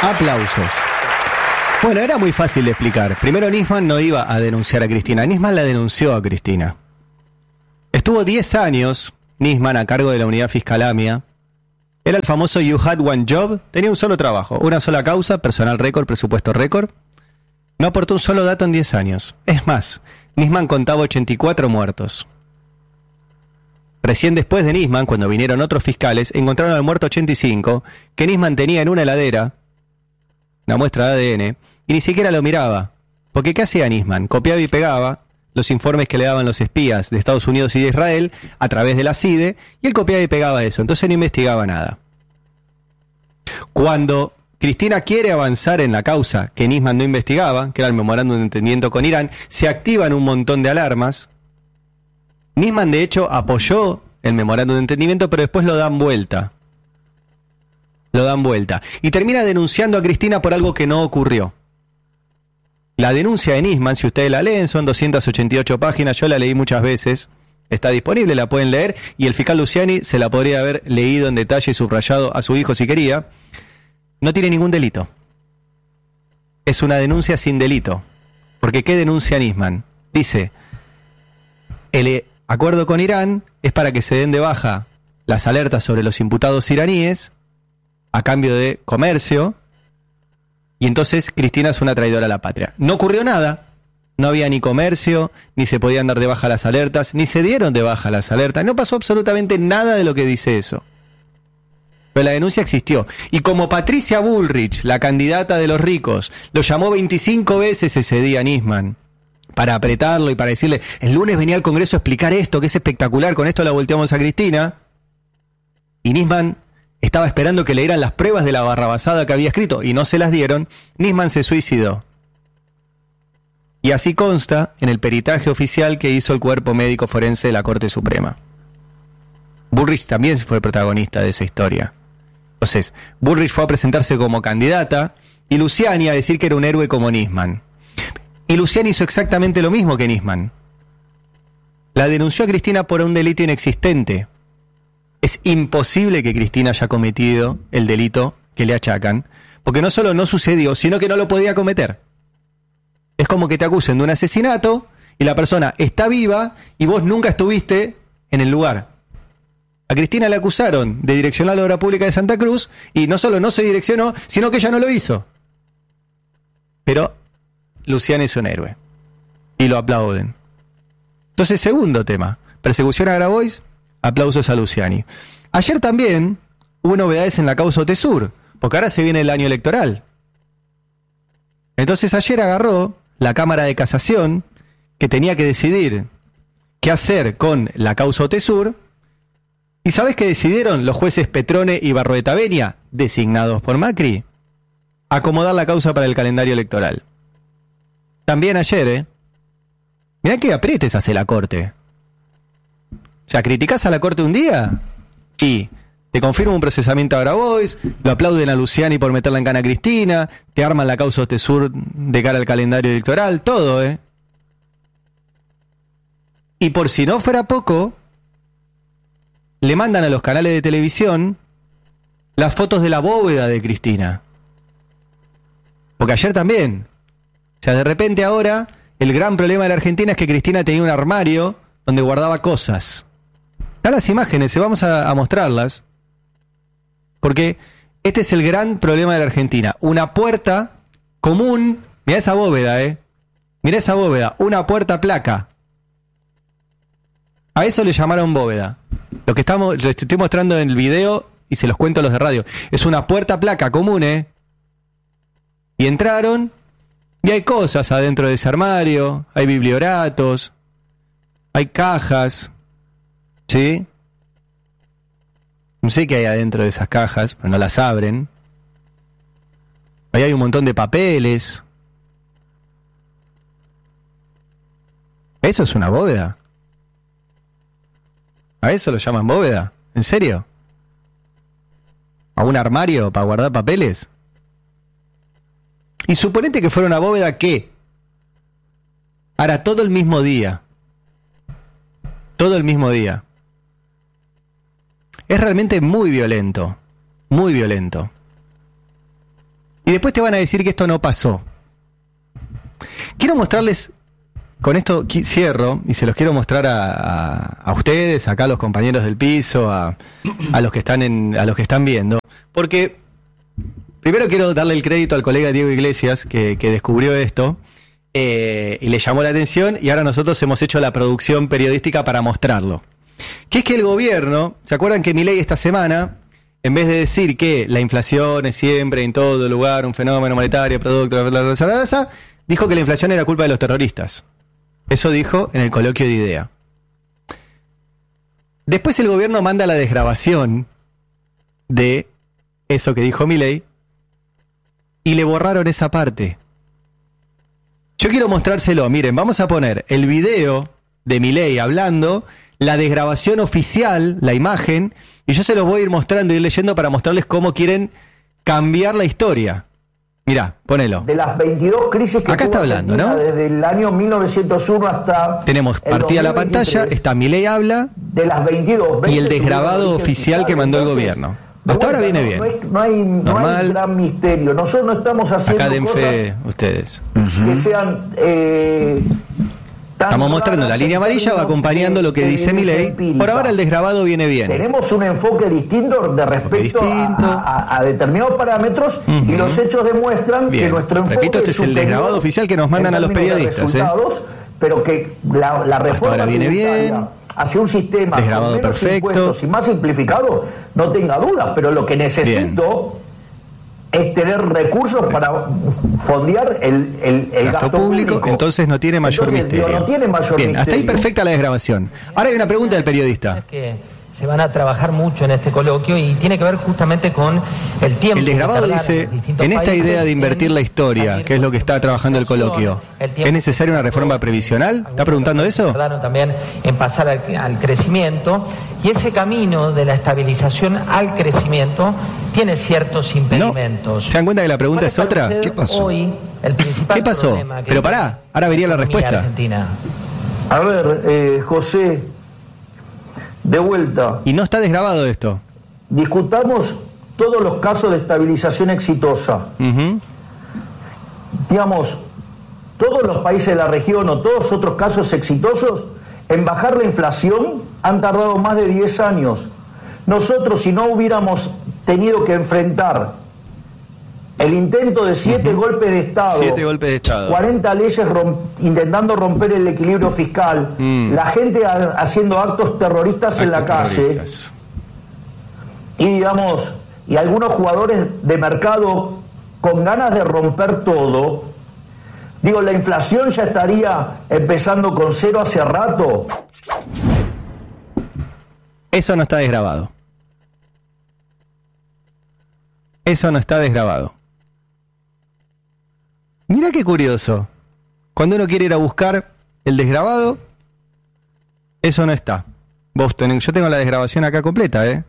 Aplausos. Bueno, era muy fácil de explicar. Primero, Nisman no iba a denunciar a Cristina. Nisman la denunció a Cristina. Estuvo diez años Nisman a cargo de la unidad Fiscalamia. Era el famoso You Had One Job. Tenía un solo trabajo, una sola causa, personal récord, presupuesto récord. No aportó un solo dato en diez años. Es más, Nisman contaba ochenta y cuatro muertos. Recién después de Nisman, cuando vinieron otros fiscales, encontraron al muerto ochenta y cinco, que Nisman tenía en una heladera, una muestra de A D N, y ni siquiera lo miraba. Porque ¿qué hacía Nisman? Copiaba y pegaba los informes que le daban los espías de Estados Unidos y de Israel a través de la C I D E, y él copiaba y pegaba eso, entonces no investigaba nada. Cuando Cristina quiere avanzar en la causa que Nisman no investigaba, que era el memorándum de entendimiento con Irán, se activan un montón de alarmas. Nisman, de hecho, apoyó el memorándum de entendimiento, pero después lo dan vuelta. Lo dan vuelta. Y termina denunciando a Cristina por algo que no ocurrió. La denuncia de Nisman, si ustedes la leen, son doscientas ochenta y ocho páginas, yo la leí muchas veces, está disponible, la pueden leer, y el fiscal Luciani se la podría haber leído en detalle y subrayado a su hijo si quería. No tiene ningún delito. Es una denuncia sin delito. Porque ¿qué denuncia Nisman? Dice, el acuerdo con Irán es para que se den de baja las alertas sobre los imputados iraníes a cambio de comercio, y entonces Cristina es una traidora a la patria. No ocurrió nada, no había ni comercio, ni se podían dar de baja las alertas, ni se dieron de baja las alertas, no pasó absolutamente nada de lo que dice eso. Pero la denuncia existió. Y como Patricia Bullrich, la candidata de los ricos, lo llamó veinticinco veces ese día Nisman para apretarlo y para decirle, el lunes venía al Congreso a explicar esto, que es espectacular, con esto la volteamos a Cristina, y Nisman estaba esperando que le dieran las pruebas de la barrabasada que había escrito, y no se las dieron, Nisman se suicidó. Y así consta en el peritaje oficial que hizo el cuerpo médico forense de la Corte Suprema. Bullrich también fue protagonista de esa historia. Entonces, Bullrich fue a presentarse como candidata y Luciani a decir que era un héroe como Nisman. Y Luciani hizo exactamente lo mismo que Nisman. La denunció a Cristina por un delito inexistente. Es imposible que Cristina haya cometido el delito que le achacan, porque no solo no sucedió, sino que no lo podía cometer. Es como que te acusen de un asesinato y la persona está viva y vos nunca estuviste en el lugar. A Cristina la acusaron de direccionar la obra pública de Santa Cruz y no solo no se direccionó, sino que ella no lo hizo. Pero Luciani es un héroe y lo aplauden. Entonces, segundo tema, persecución a Grabois, aplausos a Luciani. Ayer también hubo novedades en la causa Otesur, porque ahora se viene el año electoral. Entonces ayer agarró la Cámara de Casación, que tenía que decidir qué hacer con la causa Otesur. ¿Y sabés qué decidieron los jueces Petrone y Barroeta Benia, designados por Macri? Acomodar la causa para el calendario electoral. También ayer, ¿eh? Mirá qué aprietes hace la Corte. O sea, criticás a la Corte un día y te confirma un procesamiento a Grabois, lo aplauden a Luciani por meterla en cana a Cristina, te arman la causa Otesur de cara al calendario electoral, todo, ¿eh? Y por si no fuera poco, le mandan a los canales de televisión las fotos de la bóveda de Cristina. Porque ayer también. O sea, de repente ahora, el gran problema de la Argentina es que Cristina tenía un armario donde guardaba cosas. Están las imágenes, vamos a, a mostrarlas. Porque este es el gran problema de la Argentina. Una puerta común, mirá esa bóveda, eh. Mirá esa bóveda, una puerta placa. A eso le llamaron bóveda. Lo que estamos, les estoy mostrando en el video y se los cuento a los de radio. Es una puerta placa común, eh. Y entraron y hay cosas adentro de ese armario, hay biblioratos, hay cajas, ¿sí? No sé qué hay adentro de esas cajas, pero no las abren. Ahí hay un montón de papeles. ¿Eso es una bóveda? ¿A eso lo llaman bóveda? ¿En serio? ¿A un armario para guardar papeles? Y suponete que fuera una bóveda que hará todo el mismo día. Todo el mismo día. Es realmente muy violento. Muy violento. Y Y después te van a decir que esto no pasó. Quiero mostrarles, con esto cierro, y se los quiero mostrar a, a, a ustedes, acá a los compañeros del piso, a, a los que están en, a los que están viendo, porque primero quiero darle el crédito al colega Diego Iglesias, que, que descubrió esto, eh, y le llamó la atención, y ahora nosotros hemos hecho la producción periodística para mostrarlo. Que es que el gobierno, ¿se acuerdan que Milei esta semana, en vez de decir que la inflación es siempre, en todo lugar, un fenómeno monetario, producto de la reserva, dijo que la inflación era culpa de los terroristas? Eso dijo en el coloquio de IDEA. Después el gobierno manda la desgrabación de eso que dijo Milei y le borraron esa parte. Yo quiero mostrárselo. Miren, vamos a poner el video de Milei hablando, la desgrabación oficial, la imagen, y yo se los voy a ir mostrando y ir leyendo para mostrarles cómo quieren cambiar la historia. Mirá, ponelo. De las veintidós crisis que acá está hablando, ¿no? Desde el año mil novecientos uno hasta... Tenemos partida la pantalla, está Milei habla, de las veintidós, y el desgrabado oficial que mandó el gobierno. Hasta ahora viene bien. No hay, no hay, no hay gran misterio. Nosotros no estamos haciendo acá den cosas fe ustedes. que sean... Eh, Estamos mostrando la línea amarilla, va acompañando lo que dice Milei. Por ahora el desgrabado viene bien. Tenemos un enfoque distinto de respecto a, a, a determinados parámetros, uh-huh. y los hechos demuestran bien. que nuestro enfoque... Repito, este es el desgrabado oficial que nos mandan a los periodistas. ¿eh? Pero que la, la reforma ahora viene bien. Hacia un sistema desgrabado con menos perfecto impuestos y más simplificado, no tenga duda, pero lo que necesito... Bien. es tener recursos para fondear el, el, el gasto, gasto público, público. Entonces no tiene mayor entonces, misterio. No, no tiene mayor Bien, misterio. Hasta ahí perfecta la desgrabación. Ahora hay una pregunta del periodista. Es que se van a trabajar mucho en este coloquio y tiene que ver justamente con el tiempo. El desgrabado dice, en esta idea de invertir la historia, que es lo que está trabajando el coloquio, ¿es necesaria una reforma previsional? ¿Está preguntando eso? También en pasar al, al crecimiento, y ese camino de la estabilización al crecimiento tiene ciertos impedimentos. No. ¿Se dan cuenta que la pregunta es otra? ¿Qué pasó? Hoy, el principal ¿Qué pasó? Pero pará, ahora vería la respuesta. Argentina. A ver, eh, José, de vuelta. Y no está desgrabado esto. Discutamos todos los casos de estabilización exitosa. Uh-huh. Digamos, todos los países de la región o todos otros casos exitosos en bajar la inflación han tardado más de diez años. Nosotros, si no hubiéramos tenido que enfrentar el intento de siete uh-huh. golpes de Estado, siete golpes de Estado, cuarenta leyes romp, intentando romper el equilibrio fiscal, mm. la gente ha, haciendo actos terroristas actos en la calle, y digamos, y algunos jugadores de mercado con ganas de romper todo, digo, la inflación ya estaría empezando con cero hace rato. Eso no está desgrabado. Eso no está desgrabado. Mira qué curioso. Cuando uno quiere ir a buscar el desgrabado, eso no está. Vos tenés, yo tengo la desgrabación acá completa, ¿eh?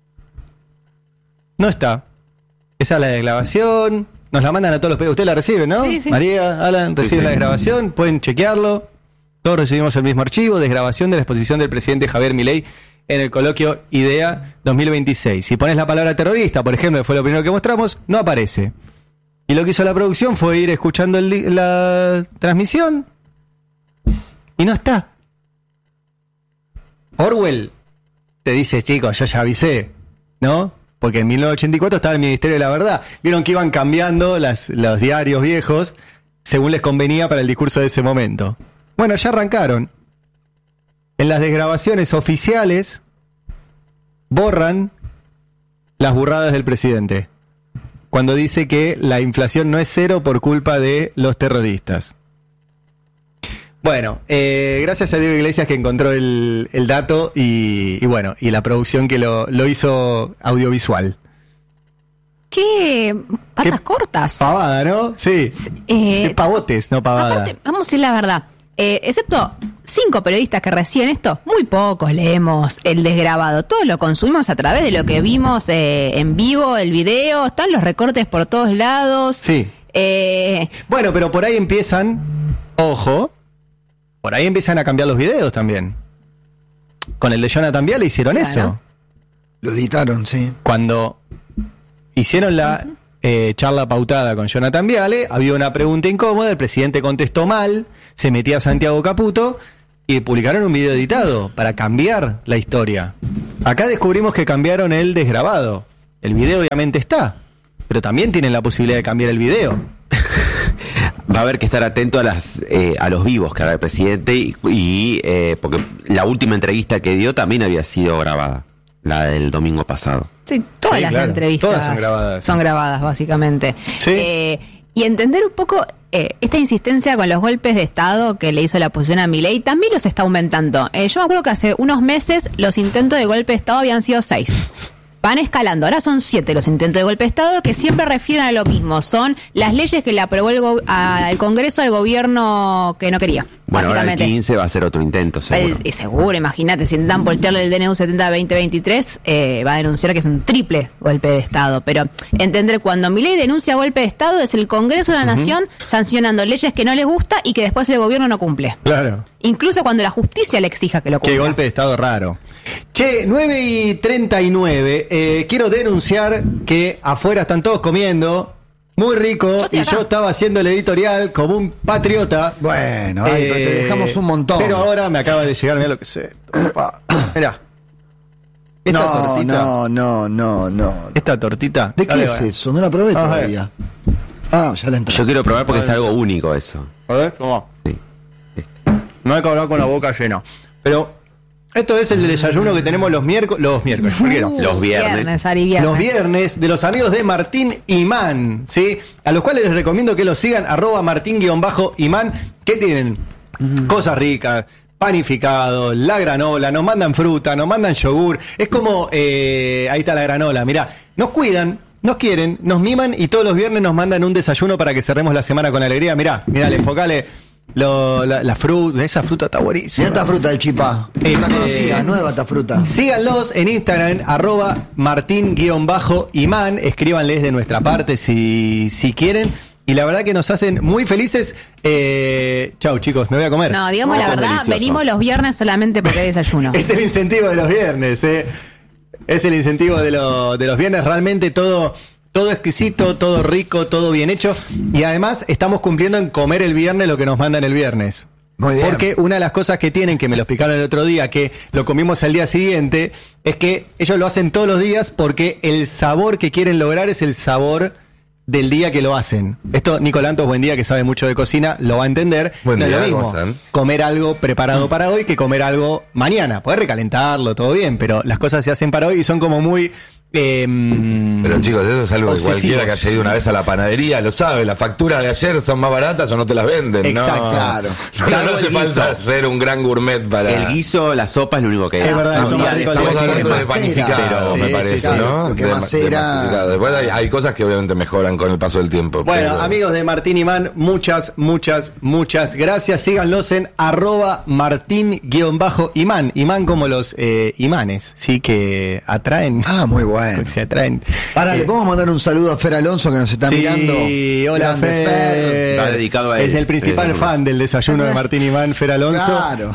No está. Esa es la desgrabación. Nos la mandan a todos los pedidos. Ustedes la reciben, ¿no? Sí, sí. María, Alan, reciben sí, sí. la desgrabación. Pueden chequearlo. Todos recibimos el mismo archivo. Desgrabación de la exposición del presidente Javier Milei en el coloquio IDEA dos mil veintiséis. Si pones la palabra terrorista, por ejemplo, que fue lo primero que mostramos, no aparece. Y lo que hizo la producción fue ir escuchando el, la transmisión y no está. Orwell te dice, chicos, yo ya avisé, ¿no? Porque en mil novecientos ochenta y cuatro estaba el Ministerio de la Verdad. Vieron que iban cambiando las, los diarios viejos según les convenía para el discurso de ese momento. Bueno, ya arrancaron. En las desgrabaciones oficiales borran las burradas del presidente cuando dice que la inflación no es cero por culpa de los terroristas. Bueno, eh, gracias a Diego Iglesias que encontró el, el dato y, y bueno, y la producción que lo, lo hizo audiovisual. Qué patas Qué cortas. Pavada, ¿no? Sí. Eh, Qué pavotes, no pavada. Aparte, vamos a decir la verdad. Eh, excepto cinco periodistas que reciben esto, muy pocos leemos el desgrabado. Todos lo consumimos a través de lo que vimos eh, en vivo, el video, están los recortes por todos lados. Sí. Eh, bueno, pero por ahí empiezan, ojo, por ahí empiezan a cambiar los videos también. Con el de Jonathan Viale hicieron claro. eso. Lo editaron, sí. Cuando hicieron la... eh, charla pautada con Jonathan Viale, había una pregunta incómoda, el presidente contestó mal, se metía Santiago Caputo y publicaron un video editado para cambiar la historia. Acá descubrimos que cambiaron el desgrabado. El video obviamente está, pero también tienen la posibilidad de cambiar el video. Va a haber que estar atento a las eh, a los vivos que hará el presidente y, y eh, porque la última entrevista que dio también había sido grabada, la del domingo pasado. Sí, todas Sí, las claro, entrevistas todas son grabadas. son grabadas, básicamente. Sí. Eh, y entender un poco eh, esta insistencia con los golpes de Estado que le hizo la oposición a Milei también los está aumentando. Eh, yo me acuerdo que hace unos meses los intentos de golpe de Estado habían sido seis. Van escalando, ahora son siete los intentos de golpe de Estado que siempre refieren a lo mismo. Son las leyes que le aprobó el, go- a- el Congreso al gobierno que no quería. Bueno, ahora el básicamente. quince va a ser otro intento, seguro. El- y seguro, imagínate, si intentan voltearle el D N U setenta veinte veintitrés, eh, va a denunciar que es un triple golpe de Estado. Pero entender, cuando Milei denuncia golpe de Estado, es el Congreso de la Ujú. Nación sancionando leyes que no les gusta y que después el gobierno no cumple. Claro. Incluso cuando la justicia le exija que lo cumpla. Qué golpe de Estado raro. Che, nueve y treinta y nueve. Eh, quiero denunciar que afuera están todos comiendo. Muy rico. estoy Y acá. yo estaba haciendo el editorial como un patriota. Bueno, ay, pero te dejamos un montón. Pero ahora me acaba de llegar, mirá lo que sé. Mirá. Esta No, tortita. no, no, no, no. Esta tortita. ¿De qué Dale, es va. eso? No la probé Vamos a ver. todavía. Ah, ya la entré. Yo quiero probar porque es algo único eso. A ver, ¿cómo? Sí. No hay que hablar con la boca llena. Pero esto es el desayuno que tenemos los miércoles. Los miércoles, ¿por qué no? Uh, Los viernes. Ari, viernes. Los viernes de los amigos de Martín Imán, ¿sí? A los cuales les recomiendo que los sigan, arroba Martín-Imán, que tienen cosas ricas, panificado, la granola, nos mandan fruta, nos mandan yogur. Es como, eh, ahí está la granola, mirá, nos cuidan, nos quieren, nos miman y todos los viernes nos mandan un desayuno para que cerremos la semana con alegría. Mirá, mirá, enfocale lo, la, la fruta, esa fruta está buenísima. Mirá esta fruta del chipá. No la Este, conocía, nueva esta fruta. Síganlos en Instagram, arroba Martín-Imán. Escríbanles de nuestra parte si, si quieren. Y la verdad que nos hacen muy felices. Eh, chau, chicos, me voy a comer. No, digamos Oh, la verdad, delicioso. venimos los viernes solamente porque hay desayuno. Es el incentivo de los viernes, ¿eh? Es el incentivo de, lo- de los viernes. Realmente todo, todo exquisito, todo rico, todo bien hecho. Y además estamos cumpliendo en comer el viernes lo que nos mandan el viernes. Muy bien. Porque una de las cosas que tienen, que me lo explicaron el otro día, que lo comimos al día siguiente, es que ellos lo hacen todos los días porque el sabor que quieren lograr es el sabor del día que lo hacen. Esto, Nico Lantos, buen día, que sabe mucho de cocina, lo va a entender. Buen No es día, lo mismo ¿cómo están? comer algo preparado para hoy que comer algo mañana. Poder recalentarlo, todo bien, pero las cosas se hacen para hoy y son como muy... Eh, Pero chicos, eso es algo que obsesivos. cualquiera que haya ido una vez a la panadería lo sabe. Las facturas de ayer son más baratas o no te las venden. Exacto. No, Claro. O sea, no Salvo hace el falta guiso. ser un gran gourmet para... El guiso, la sopa es lo único que Es verdad, eso No, más y rico al Estamos día hablando de siguiente. panificado, Sí, me sí, parece, sí, ¿no? lo que De- macera- de masificado. Después hay, hay cosas que obviamente mejoran con el paso del tiempo. Bueno, pero- amigos de Martín Imán, muchas, muchas, muchas gracias. Síganlos en arroba Martín-Imán. Imán como los eh, imanes, sí, que atraen. Ah, muy bueno. Que se atraen. Para, le Eh, podemos mandar un saludo a Fer Alonso que nos está sí, mirando. hola Grande Fer. Va dedicado a él. Es el principal Sí. fan del desayuno de Martín Imán, Fer Alonso. Claro.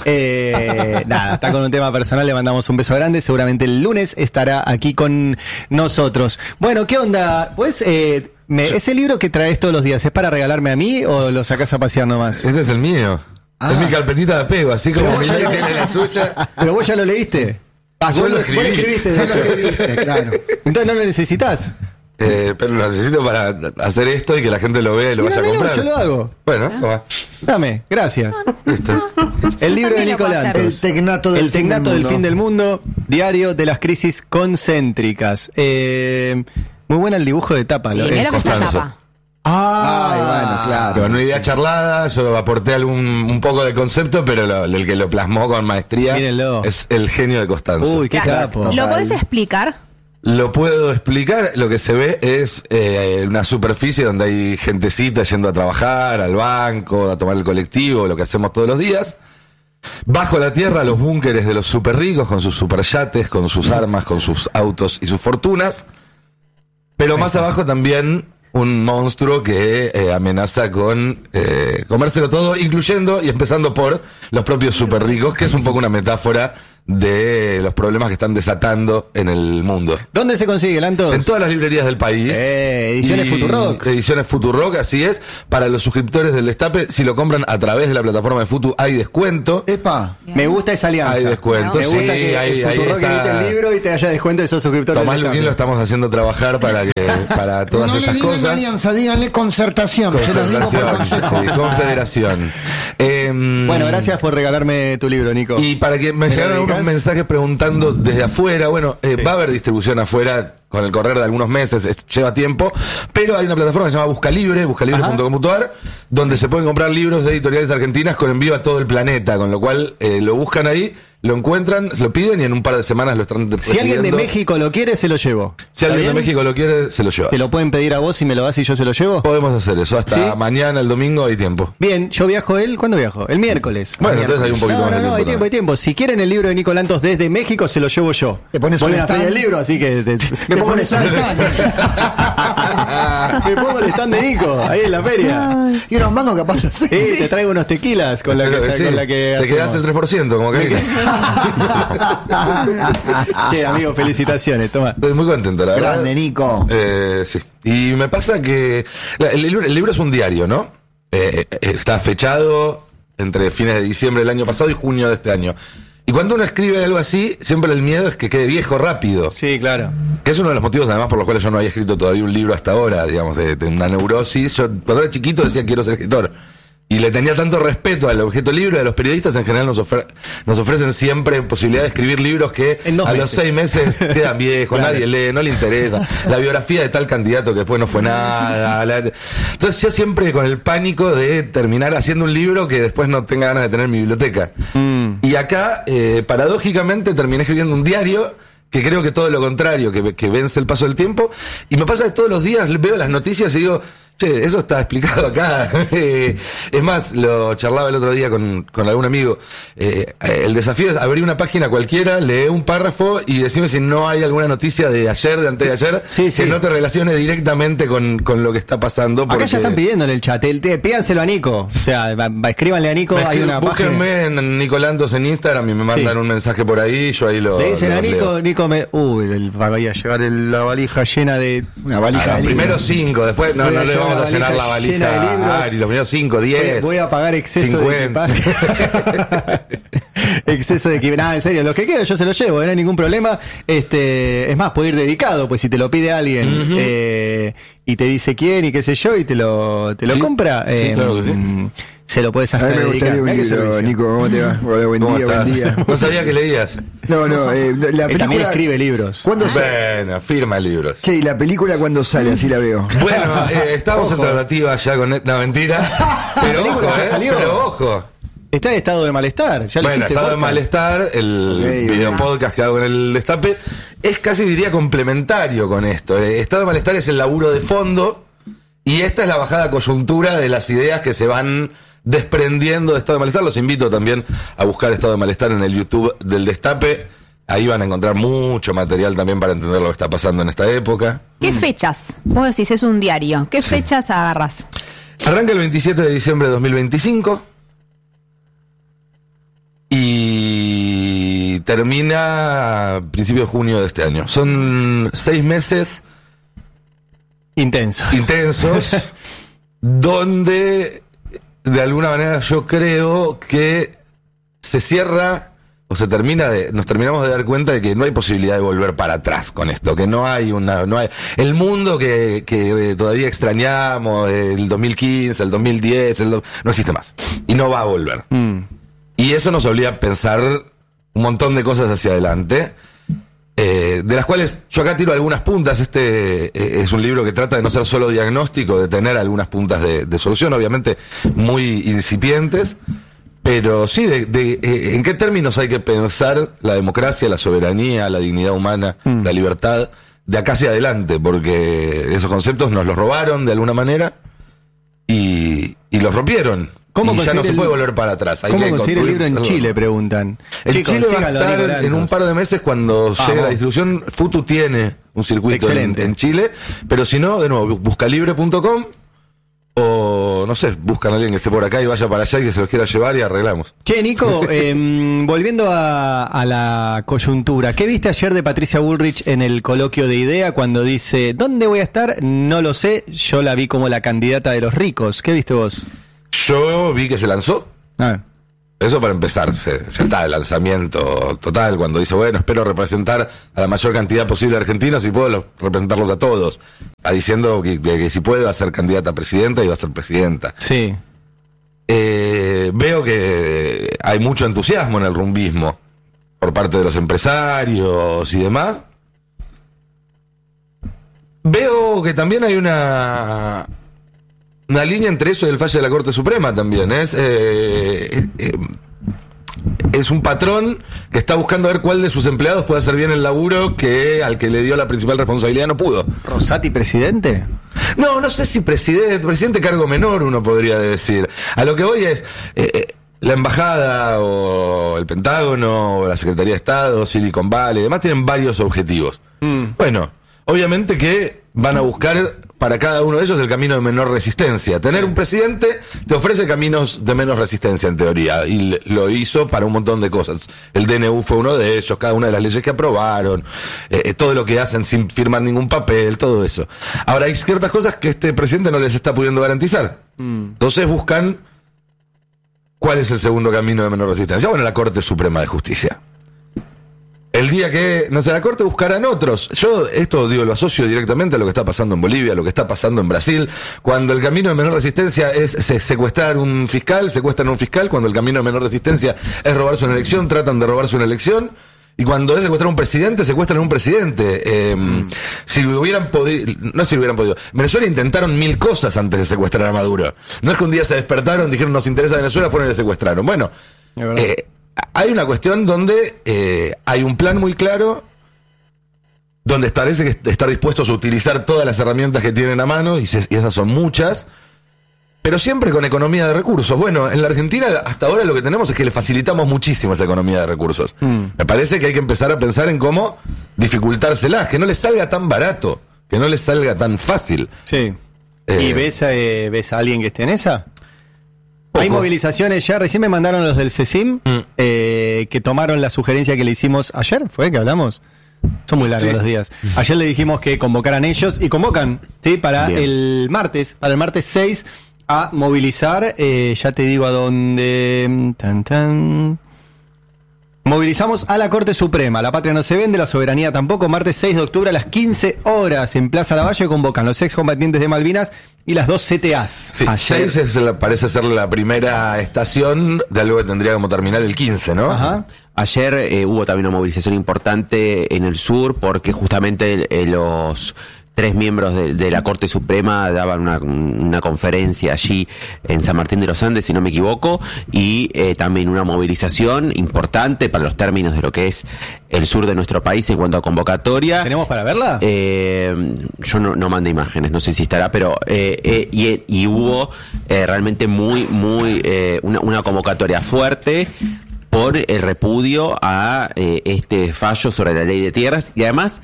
Eh, nada, está con un tema personal, le mandamos un beso grande. Seguramente el lunes estará aquí con nosotros. Bueno, ¿qué onda? Pues, eh, me- ese libro que traes todos los días, ¿es para regalarme a mí o lo sacás a pasear nomás? Este es el mío. Ah. Es mi carpetita de apego, así como Pero mi vos ya tiene lo- la suya. Pero vos ya lo leíste. Ah, Yo vos lo vos escribí. escribiste. de Ya lo hecho. escribiste, claro. Entonces no lo necesitas. Eh, pero lo necesito para hacer esto y que la gente lo vea y lo vaya a Dígamelo, comprar. yo lo hago. Bueno, toma. Dame, gracias. Listo. El libro de También lo puedo Nicolás. hacer. El tecnato del El fin tecnato del del mundo. fin del mundo, diario de las crisis concéntricas. Eh, muy buena el dibujo de tapa. Sí, lo- mirá es- lo que es la Constanzo. tapa. Ah, Ay, bueno, claro. Con una idea charlada, yo aporté algún un poco de concepto, pero lo- el que lo plasmó con maestría Mírenlo. es el genio de Costanzo. Uy, qué capo. ¿Lo podés explicar? Lo puedo explicar, lo que se ve es eh, una superficie donde hay gentecita yendo a trabajar, al banco, a tomar el colectivo, lo que hacemos todos los días. Bajo la tierra, los búnkeres de los super ricos, con sus superyates, con sus armas, con sus autos y sus fortunas. Pero más abajo también un monstruo que eh, amenaza con eh, comérselo todo, incluyendo y empezando por los propios super ricos, que es un poco una metáfora de los problemas que están desatando en el mundo. ¿Dónde se consigue, Lantos? En todas las librerías del país. Eh, ediciones Y- Futurock. Ediciones Futurock, así es. Para los suscriptores del Destape, si lo compran a través de la plataforma de Futu, hay descuento. Epa. Me gusta esa alianza. Hay descuento, Me sí, gusta que ahí- el ahí Futurock está. edite el libro y te haya descuento de esos suscriptores. Tomás del Luquín Destape. lo estamos haciendo trabajar para que para todas No le estas digan cosas. alianza, díganle concertación. Se los digo por Concertación, consejo. sí, confederación. Em, Bueno, gracias por regalarme tu libro, Nico. Y para que me ¿Me lo llegaron unos dedicas? mensajes preguntando desde afuera, bueno, eh, va a haber distribución afuera con el correr de algunos meses, es- lleva tiempo, pero hay una plataforma que se llama Buscalibre, buscalibre punto com punto a r, donde se pueden comprar libros de editoriales argentinas con envío a todo el planeta, con lo cual eh, lo buscan ahí, lo encuentran, lo piden y en un par de semanas lo están Si alguien de recibiendo. México lo quiere, se lo llevo. Si ¿Está alguien de bien? México lo quiere, se lo lleva. ¿Te lo pueden pedir a vos y me lo das y yo se lo llevo? Podemos hacer eso, hasta ¿Sí? mañana, el domingo, hay tiempo. Bien, yo viajo él, ¿cuándo viajo? El miércoles. Bueno, El entonces hay un poquito no, más de no, no, tiempo hay tiempo, hay tiempo. Si quieren el libro de Nico Lantos desde México, se lo llevo yo. Te pones Ponen un a feria stand. el libro, así que te- me pongo el pones un stand. me pongo el stand de Nico, ahí en la feria. Y unos mangos capaz de hacer. Sí, te traigo unos tequilas con la que, Pero, sí, con la que te hacemos. quedás el tres por ciento, como que. Che, amigo, felicitaciones, toma. Estoy muy contento, la verdad. Grande, Nico. Eh, sí. Y me pasa que la- el libro, el libro es un diario, ¿no? Eh, eh, está fechado entre fines de diciembre del año pasado y junio de este año. Y cuando uno escribe algo así, siempre el miedo es que quede viejo rápido. Sí, claro. Que es uno de los motivos, además, por los cuales yo no había escrito todavía un libro hasta ahora, digamos, de, de una neurosis. Yo, cuando era chiquito, decía quiero ser escritor. Y le tenía tanto respeto al objeto libro, a los periodistas en general nos, ofre- nos ofrecen siempre posibilidad de escribir libros que En dos a los meses. seis meses quedan viejos, Claro. nadie lee, no le interesa. La biografía de tal candidato que después no fue nada. la- Entonces yo siempre con el pánico de terminar haciendo un libro que después no tenga ganas de tener en mi biblioteca. Mm. Y acá, eh, paradójicamente, terminé escribiendo un diario que creo que todo lo contrario, que, que vence el paso del tiempo. Y me pasa que todos los días veo las noticias y digo, che, eso está explicado acá. Eh, es más, lo charlaba el otro día con, con algún amigo. Eh, el desafío es abrir una página cualquiera, leer un párrafo y decirme si no hay alguna noticia de ayer, de antes de ayer, Sí, sí. que no te relacione directamente con, con lo que está pasando. Acá porque- ya están pidiendo en el chat. El, te- pídanselo a Nico. O sea, va- va, escríbanle a Nico. Me Hay escriben- una página. búsquenme en Nicolantos en Instagram y me mandan Sí. un mensaje por ahí, yo ahí lo Le dicen lo a Nico, leo. Nico me. Uy, el, va a llevar el- la valija llena de. Una valija Ah, de primero libros. cinco, después no, Voy no a le llevar vamos la a llenar la valija llena de valija. libros. Ah, y los primeros cinco, diez. Voy a pagar exceso cincuenta. de equipaje. Exceso de equipaje. Nada, en serio, los que quieran yo se los llevo, no hay ningún problema. Este, es más, puede ir dedicado, pues si te lo pide alguien Ujú. eh, y te dice quién y qué sé yo y te lo, te lo Sí, compra, sí, eh, claro que sí. se lo puedes A hasta mí me dedicar. gustaría un Mirá qué libro, servicio. Nico, ¿cómo te va? Hola, buen ¿Cómo día, estás? buen día. No sabía que leías. No, no, eh, la Él también película... escribe libros. ¿Cuándo sale? Bueno, firma libros. Che, ¿y la película cuándo sale? Así la veo. Bueno, eh, estamos en Ojo. tratativa ya con... No, mentira. Pero ojo, película ya eh, salió. pero ojo. Está en estado de malestar. Ya lo Bueno, hiciste estado de podcast. malestar, el Ok, video ok. podcast que hago en el Destape, es casi diría complementario con esto. Eh, Estado de malestar es el laburo de fondo y esta es la bajada coyuntura de las ideas que se van desprendiendo de estado de malestar. Los invito también a buscar estado de malestar en el YouTube del Destape. Ahí van a encontrar mucho material también para entender lo que está pasando en esta época. ¿Qué fechas? Vos decís, es un diario. ¿Qué fechas agarras? Arranca el veintisiete de diciembre de dos mil veinticinco y termina a principios de junio de este año. Son seis meses Intensos. intensos donde de alguna manera yo creo que se cierra o se termina de nos terminamos de dar cuenta de que no hay posibilidad de volver para atrás con esto, que no hay una no hay el mundo que, que eh, todavía extrañamos, el dos mil quince, el dos mil diez, el do- no existe más y no va a volver. Mm. Y eso nos obliga a pensar un montón de cosas hacia adelante, eh, de las cuales yo acá tiro algunas puntas. Este eh, es un libro que trata de no ser solo diagnóstico, de tener algunas puntas de, de solución, obviamente muy incipientes, pero sí, de, de, eh, en qué términos hay que pensar la democracia, la soberanía, la dignidad humana, Mm. la libertad, de acá hacia adelante, porque esos conceptos nos los robaron de alguna manera y, y los rompieron. ¿Cómo y ya conseguir no se el- puede volver para atrás. Hay ¿Cómo que conseguir el construir libro en algo. Chile? Preguntan. En Chicos, Chile va a síganlo, estar Nico Lantos. en un par de meses cuando Vamos. llegue la distribución. Futu tiene un circuito en, Excelente. en Chile, pero si no, de nuevo, buscalibre punto com o no sé, buscan a alguien que esté por acá y vaya para allá y que se los quiera llevar y arreglamos. Che, Nico, eh, volviendo a, a la coyuntura, ¿qué viste ayer de Patricia Bullrich en el coloquio de IDEA cuando dice, ¿dónde voy a estar? No lo sé, yo la vi como la candidata de los ricos. ¿Qué viste vos? Yo vi que se lanzó. Ah. Eso para empezar, se, ya está el lanzamiento total, cuando dice, bueno, espero representar a la mayor cantidad posible de argentinos y puedo lo- representarlos a todos. Va diciendo que, que- que si puede va a ser candidata a presidenta y va a ser presidenta. Sí. Eh, veo que hay mucho entusiasmo en el rumbismo por parte de los empresarios y demás. Veo que también hay una una línea entre eso y el fallo de la Corte Suprema también. Es, eh, eh, es un patrón que está buscando ver cuál de sus empleados puede hacer bien el laburo que al que le dio la principal responsabilidad no pudo. ¿Rosati presidente? No, no sé si presidente, presidente cargo menor uno podría decir. A lo que voy es, eh, eh, la embajada o el Pentágono o la Secretaría de Estado, Silicon Valley, demás tienen varios objetivos. Mm. Bueno, obviamente que van a buscar para cada uno de ellos el camino de menor resistencia. Tener un presidente te ofrece caminos de menos resistencia en teoría y l- lo hizo para un montón de cosas. El D N U fue uno de ellos, cada una de las leyes que aprobaron, eh, eh, todo lo que hacen sin firmar ningún papel, todo eso. Ahora hay ciertas cosas que este presidente no les está pudiendo garantizar. Entonces buscan cuál es el segundo camino de menor resistencia. Bueno, la Corte Suprema de Justicia. El día que, no sé, la Corte buscarán otros. Yo esto, digo, lo asocio directamente a lo que está pasando en Bolivia, a lo que está pasando en Brasil. Cuando el camino de menor resistencia es se- secuestrar un fiscal, secuestran a un fiscal. Cuando el camino de menor resistencia es robarse una elección, tratan de robarse una elección. Y cuando es secuestrar a un presidente, secuestran a un presidente. Eh, Mm. Si hubieran podido, no si hubieran podido. Venezuela intentaron mil cosas antes de secuestrar a Maduro. No es que un día se despertaron, dijeron nos interesa Venezuela, fueron y le secuestraron. Bueno, eh, hay una cuestión donde eh, hay un plan muy claro, donde parece que estar dispuestos a utilizar todas las herramientas que tienen a mano, y, se- y esas son muchas, pero siempre con economía de recursos. Bueno, en la Argentina hasta ahora lo que tenemos es que le facilitamos muchísimo esa economía de recursos. Me parece que hay que empezar a pensar en cómo dificultárselas, que no les salga tan barato, que no les salga tan fácil. Sí. Eh, ¿Y ves, eh, ves a alguien que esté en esa? Hay movilizaciones ya, recién me mandaron los del CECIM, eh, que tomaron la sugerencia que le hicimos ayer, ¿fue que hablamos? Son muy largos Sí. los días. Ayer le dijimos que convocaran ellos, y convocan, ¿sí? Para Bien. el martes, para el martes seis, a movilizar, eh, ya te digo a dónde... Tan, tan... Movilizamos a la Corte Suprema. La patria no se vende, la soberanía tampoco. Martes seis de octubre a las quince horas en Plaza Lavalle convocan los excombatientes de Malvinas y las dos C T As. Sí, seis es la- parece ser la primera estación de algo que tendría como terminar el quince, ¿no? Ajá. Ayer eh, hubo también una movilización importante en el sur porque justamente eh, los tres miembros de, de la Corte Suprema daban una, una conferencia allí en San Martín de los Andes, si no me equivoco, y eh, también una movilización importante para los términos de lo que es el sur de nuestro país en cuanto a convocatoria. ¿Tenemos para verla? Eh, yo no, no mandé imágenes, no sé si estará, pero eh, eh, y, y hubo eh, realmente muy, muy eh, una, una convocatoria fuerte por el repudio a eh, este fallo sobre la ley de tierras y además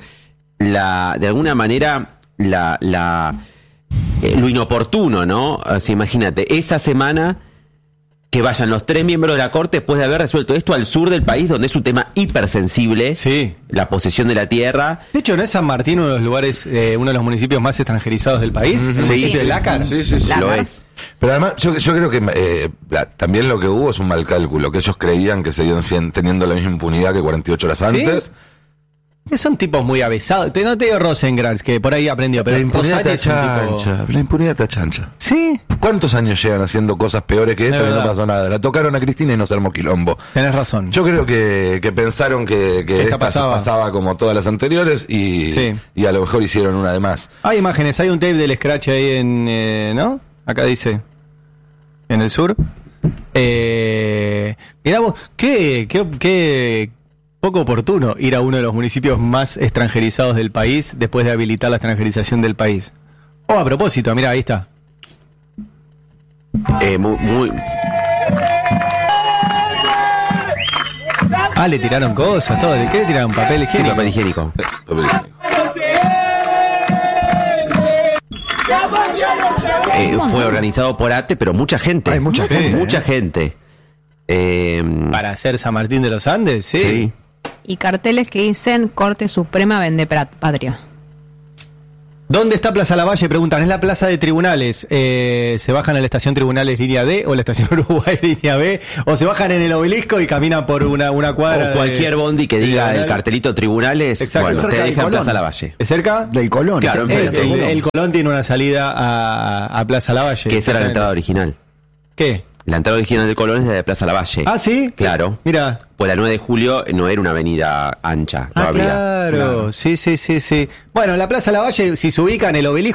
la de alguna manera la, la eh, lo inoportuno, ¿no? O sea, imagínate, esa semana que vayan los tres miembros de la Corte después de haber resuelto esto al sur del país, donde es un tema hipersensible, sí, la posesión de la tierra. De hecho, ¿no es San Martín uno de los lugares, eh, uno de los municipios más extranjerizados del país? ¿El municipio de Lácar? Sí, sí, sí. Lácar. Lo es. Pero además, yo, yo creo que eh, la- también lo que hubo es un mal cálculo, que ellos creían que seguían sien- teniendo la misma impunidad que cuarenta y ocho horas ¿Sí? antes. Que son tipos muy avesados. Te, no te digo Rosengrantz, que por ahí aprendió, pero la impunidad Rosati está es un tipo- chancha, la impunidad está chancha. Sí. ¿Cuántos años llegan haciendo cosas peores que esta Es y no verdad. pasó nada? La tocaron a Cristina y no se armó quilombo. Tenés razón. Yo creo que, que pensaron que, que Esta esta pasaba. pasaba. como todas las anteriores y, Sí. y a lo mejor hicieron una de más. Hay imágenes, hay un tape del Scratch ahí en... eh, ¿no? Acá dice. En el sur. Eh, mirá vos, qué, qué, qué poco oportuno ir a uno de los municipios más extranjerizados del país después de habilitar la extranjerización del país. Oh, a propósito, mirá, ahí está. Eh, muy, muy, Ah, le tiraron cosas, todo. ¿Qué le tiraron? ¿Papel higiénico? papel higiénico. Papel higiénico. Eh, fue organizado por ATE, pero mucha gente. Hay mucha Sí, gente, Mucha ¿eh? gente. Eh, Para hacer San Martín de los Andes, sí. sí. Y carteles que dicen Corte Suprema vende pra- patria. ¿Dónde está Plaza Lavalle? Preguntan, ¿es la plaza de tribunales? Eh, ¿Se bajan a la estación Tribunales línea D o la estación Uruguay línea B? ¿O se bajan en el obelisco y caminan por una, una cuadra? O cualquier de- bondi que diga Tribunal? el cartelito tribunales, Exacto. bueno, Cerca te del deja en Colón. Plaza Lavalle. ¿Es cerca? Del Colón. Claro, ese- El, enfrente. el- Colón. el Colón tiene una salida a, a Plaza Lavalle. Que esa era la exactamente. entrada original. ¿Qué? La entrada original del Colón es la de Plaza Lavalle. Ah, ¿sí? Claro. Mira. Pues la nueve de julio no era una avenida ancha Ah, todavía. claro. Claro. Sí, sí, sí, sí. Bueno, la Plaza Lavalle, si se ubica en el obelisco,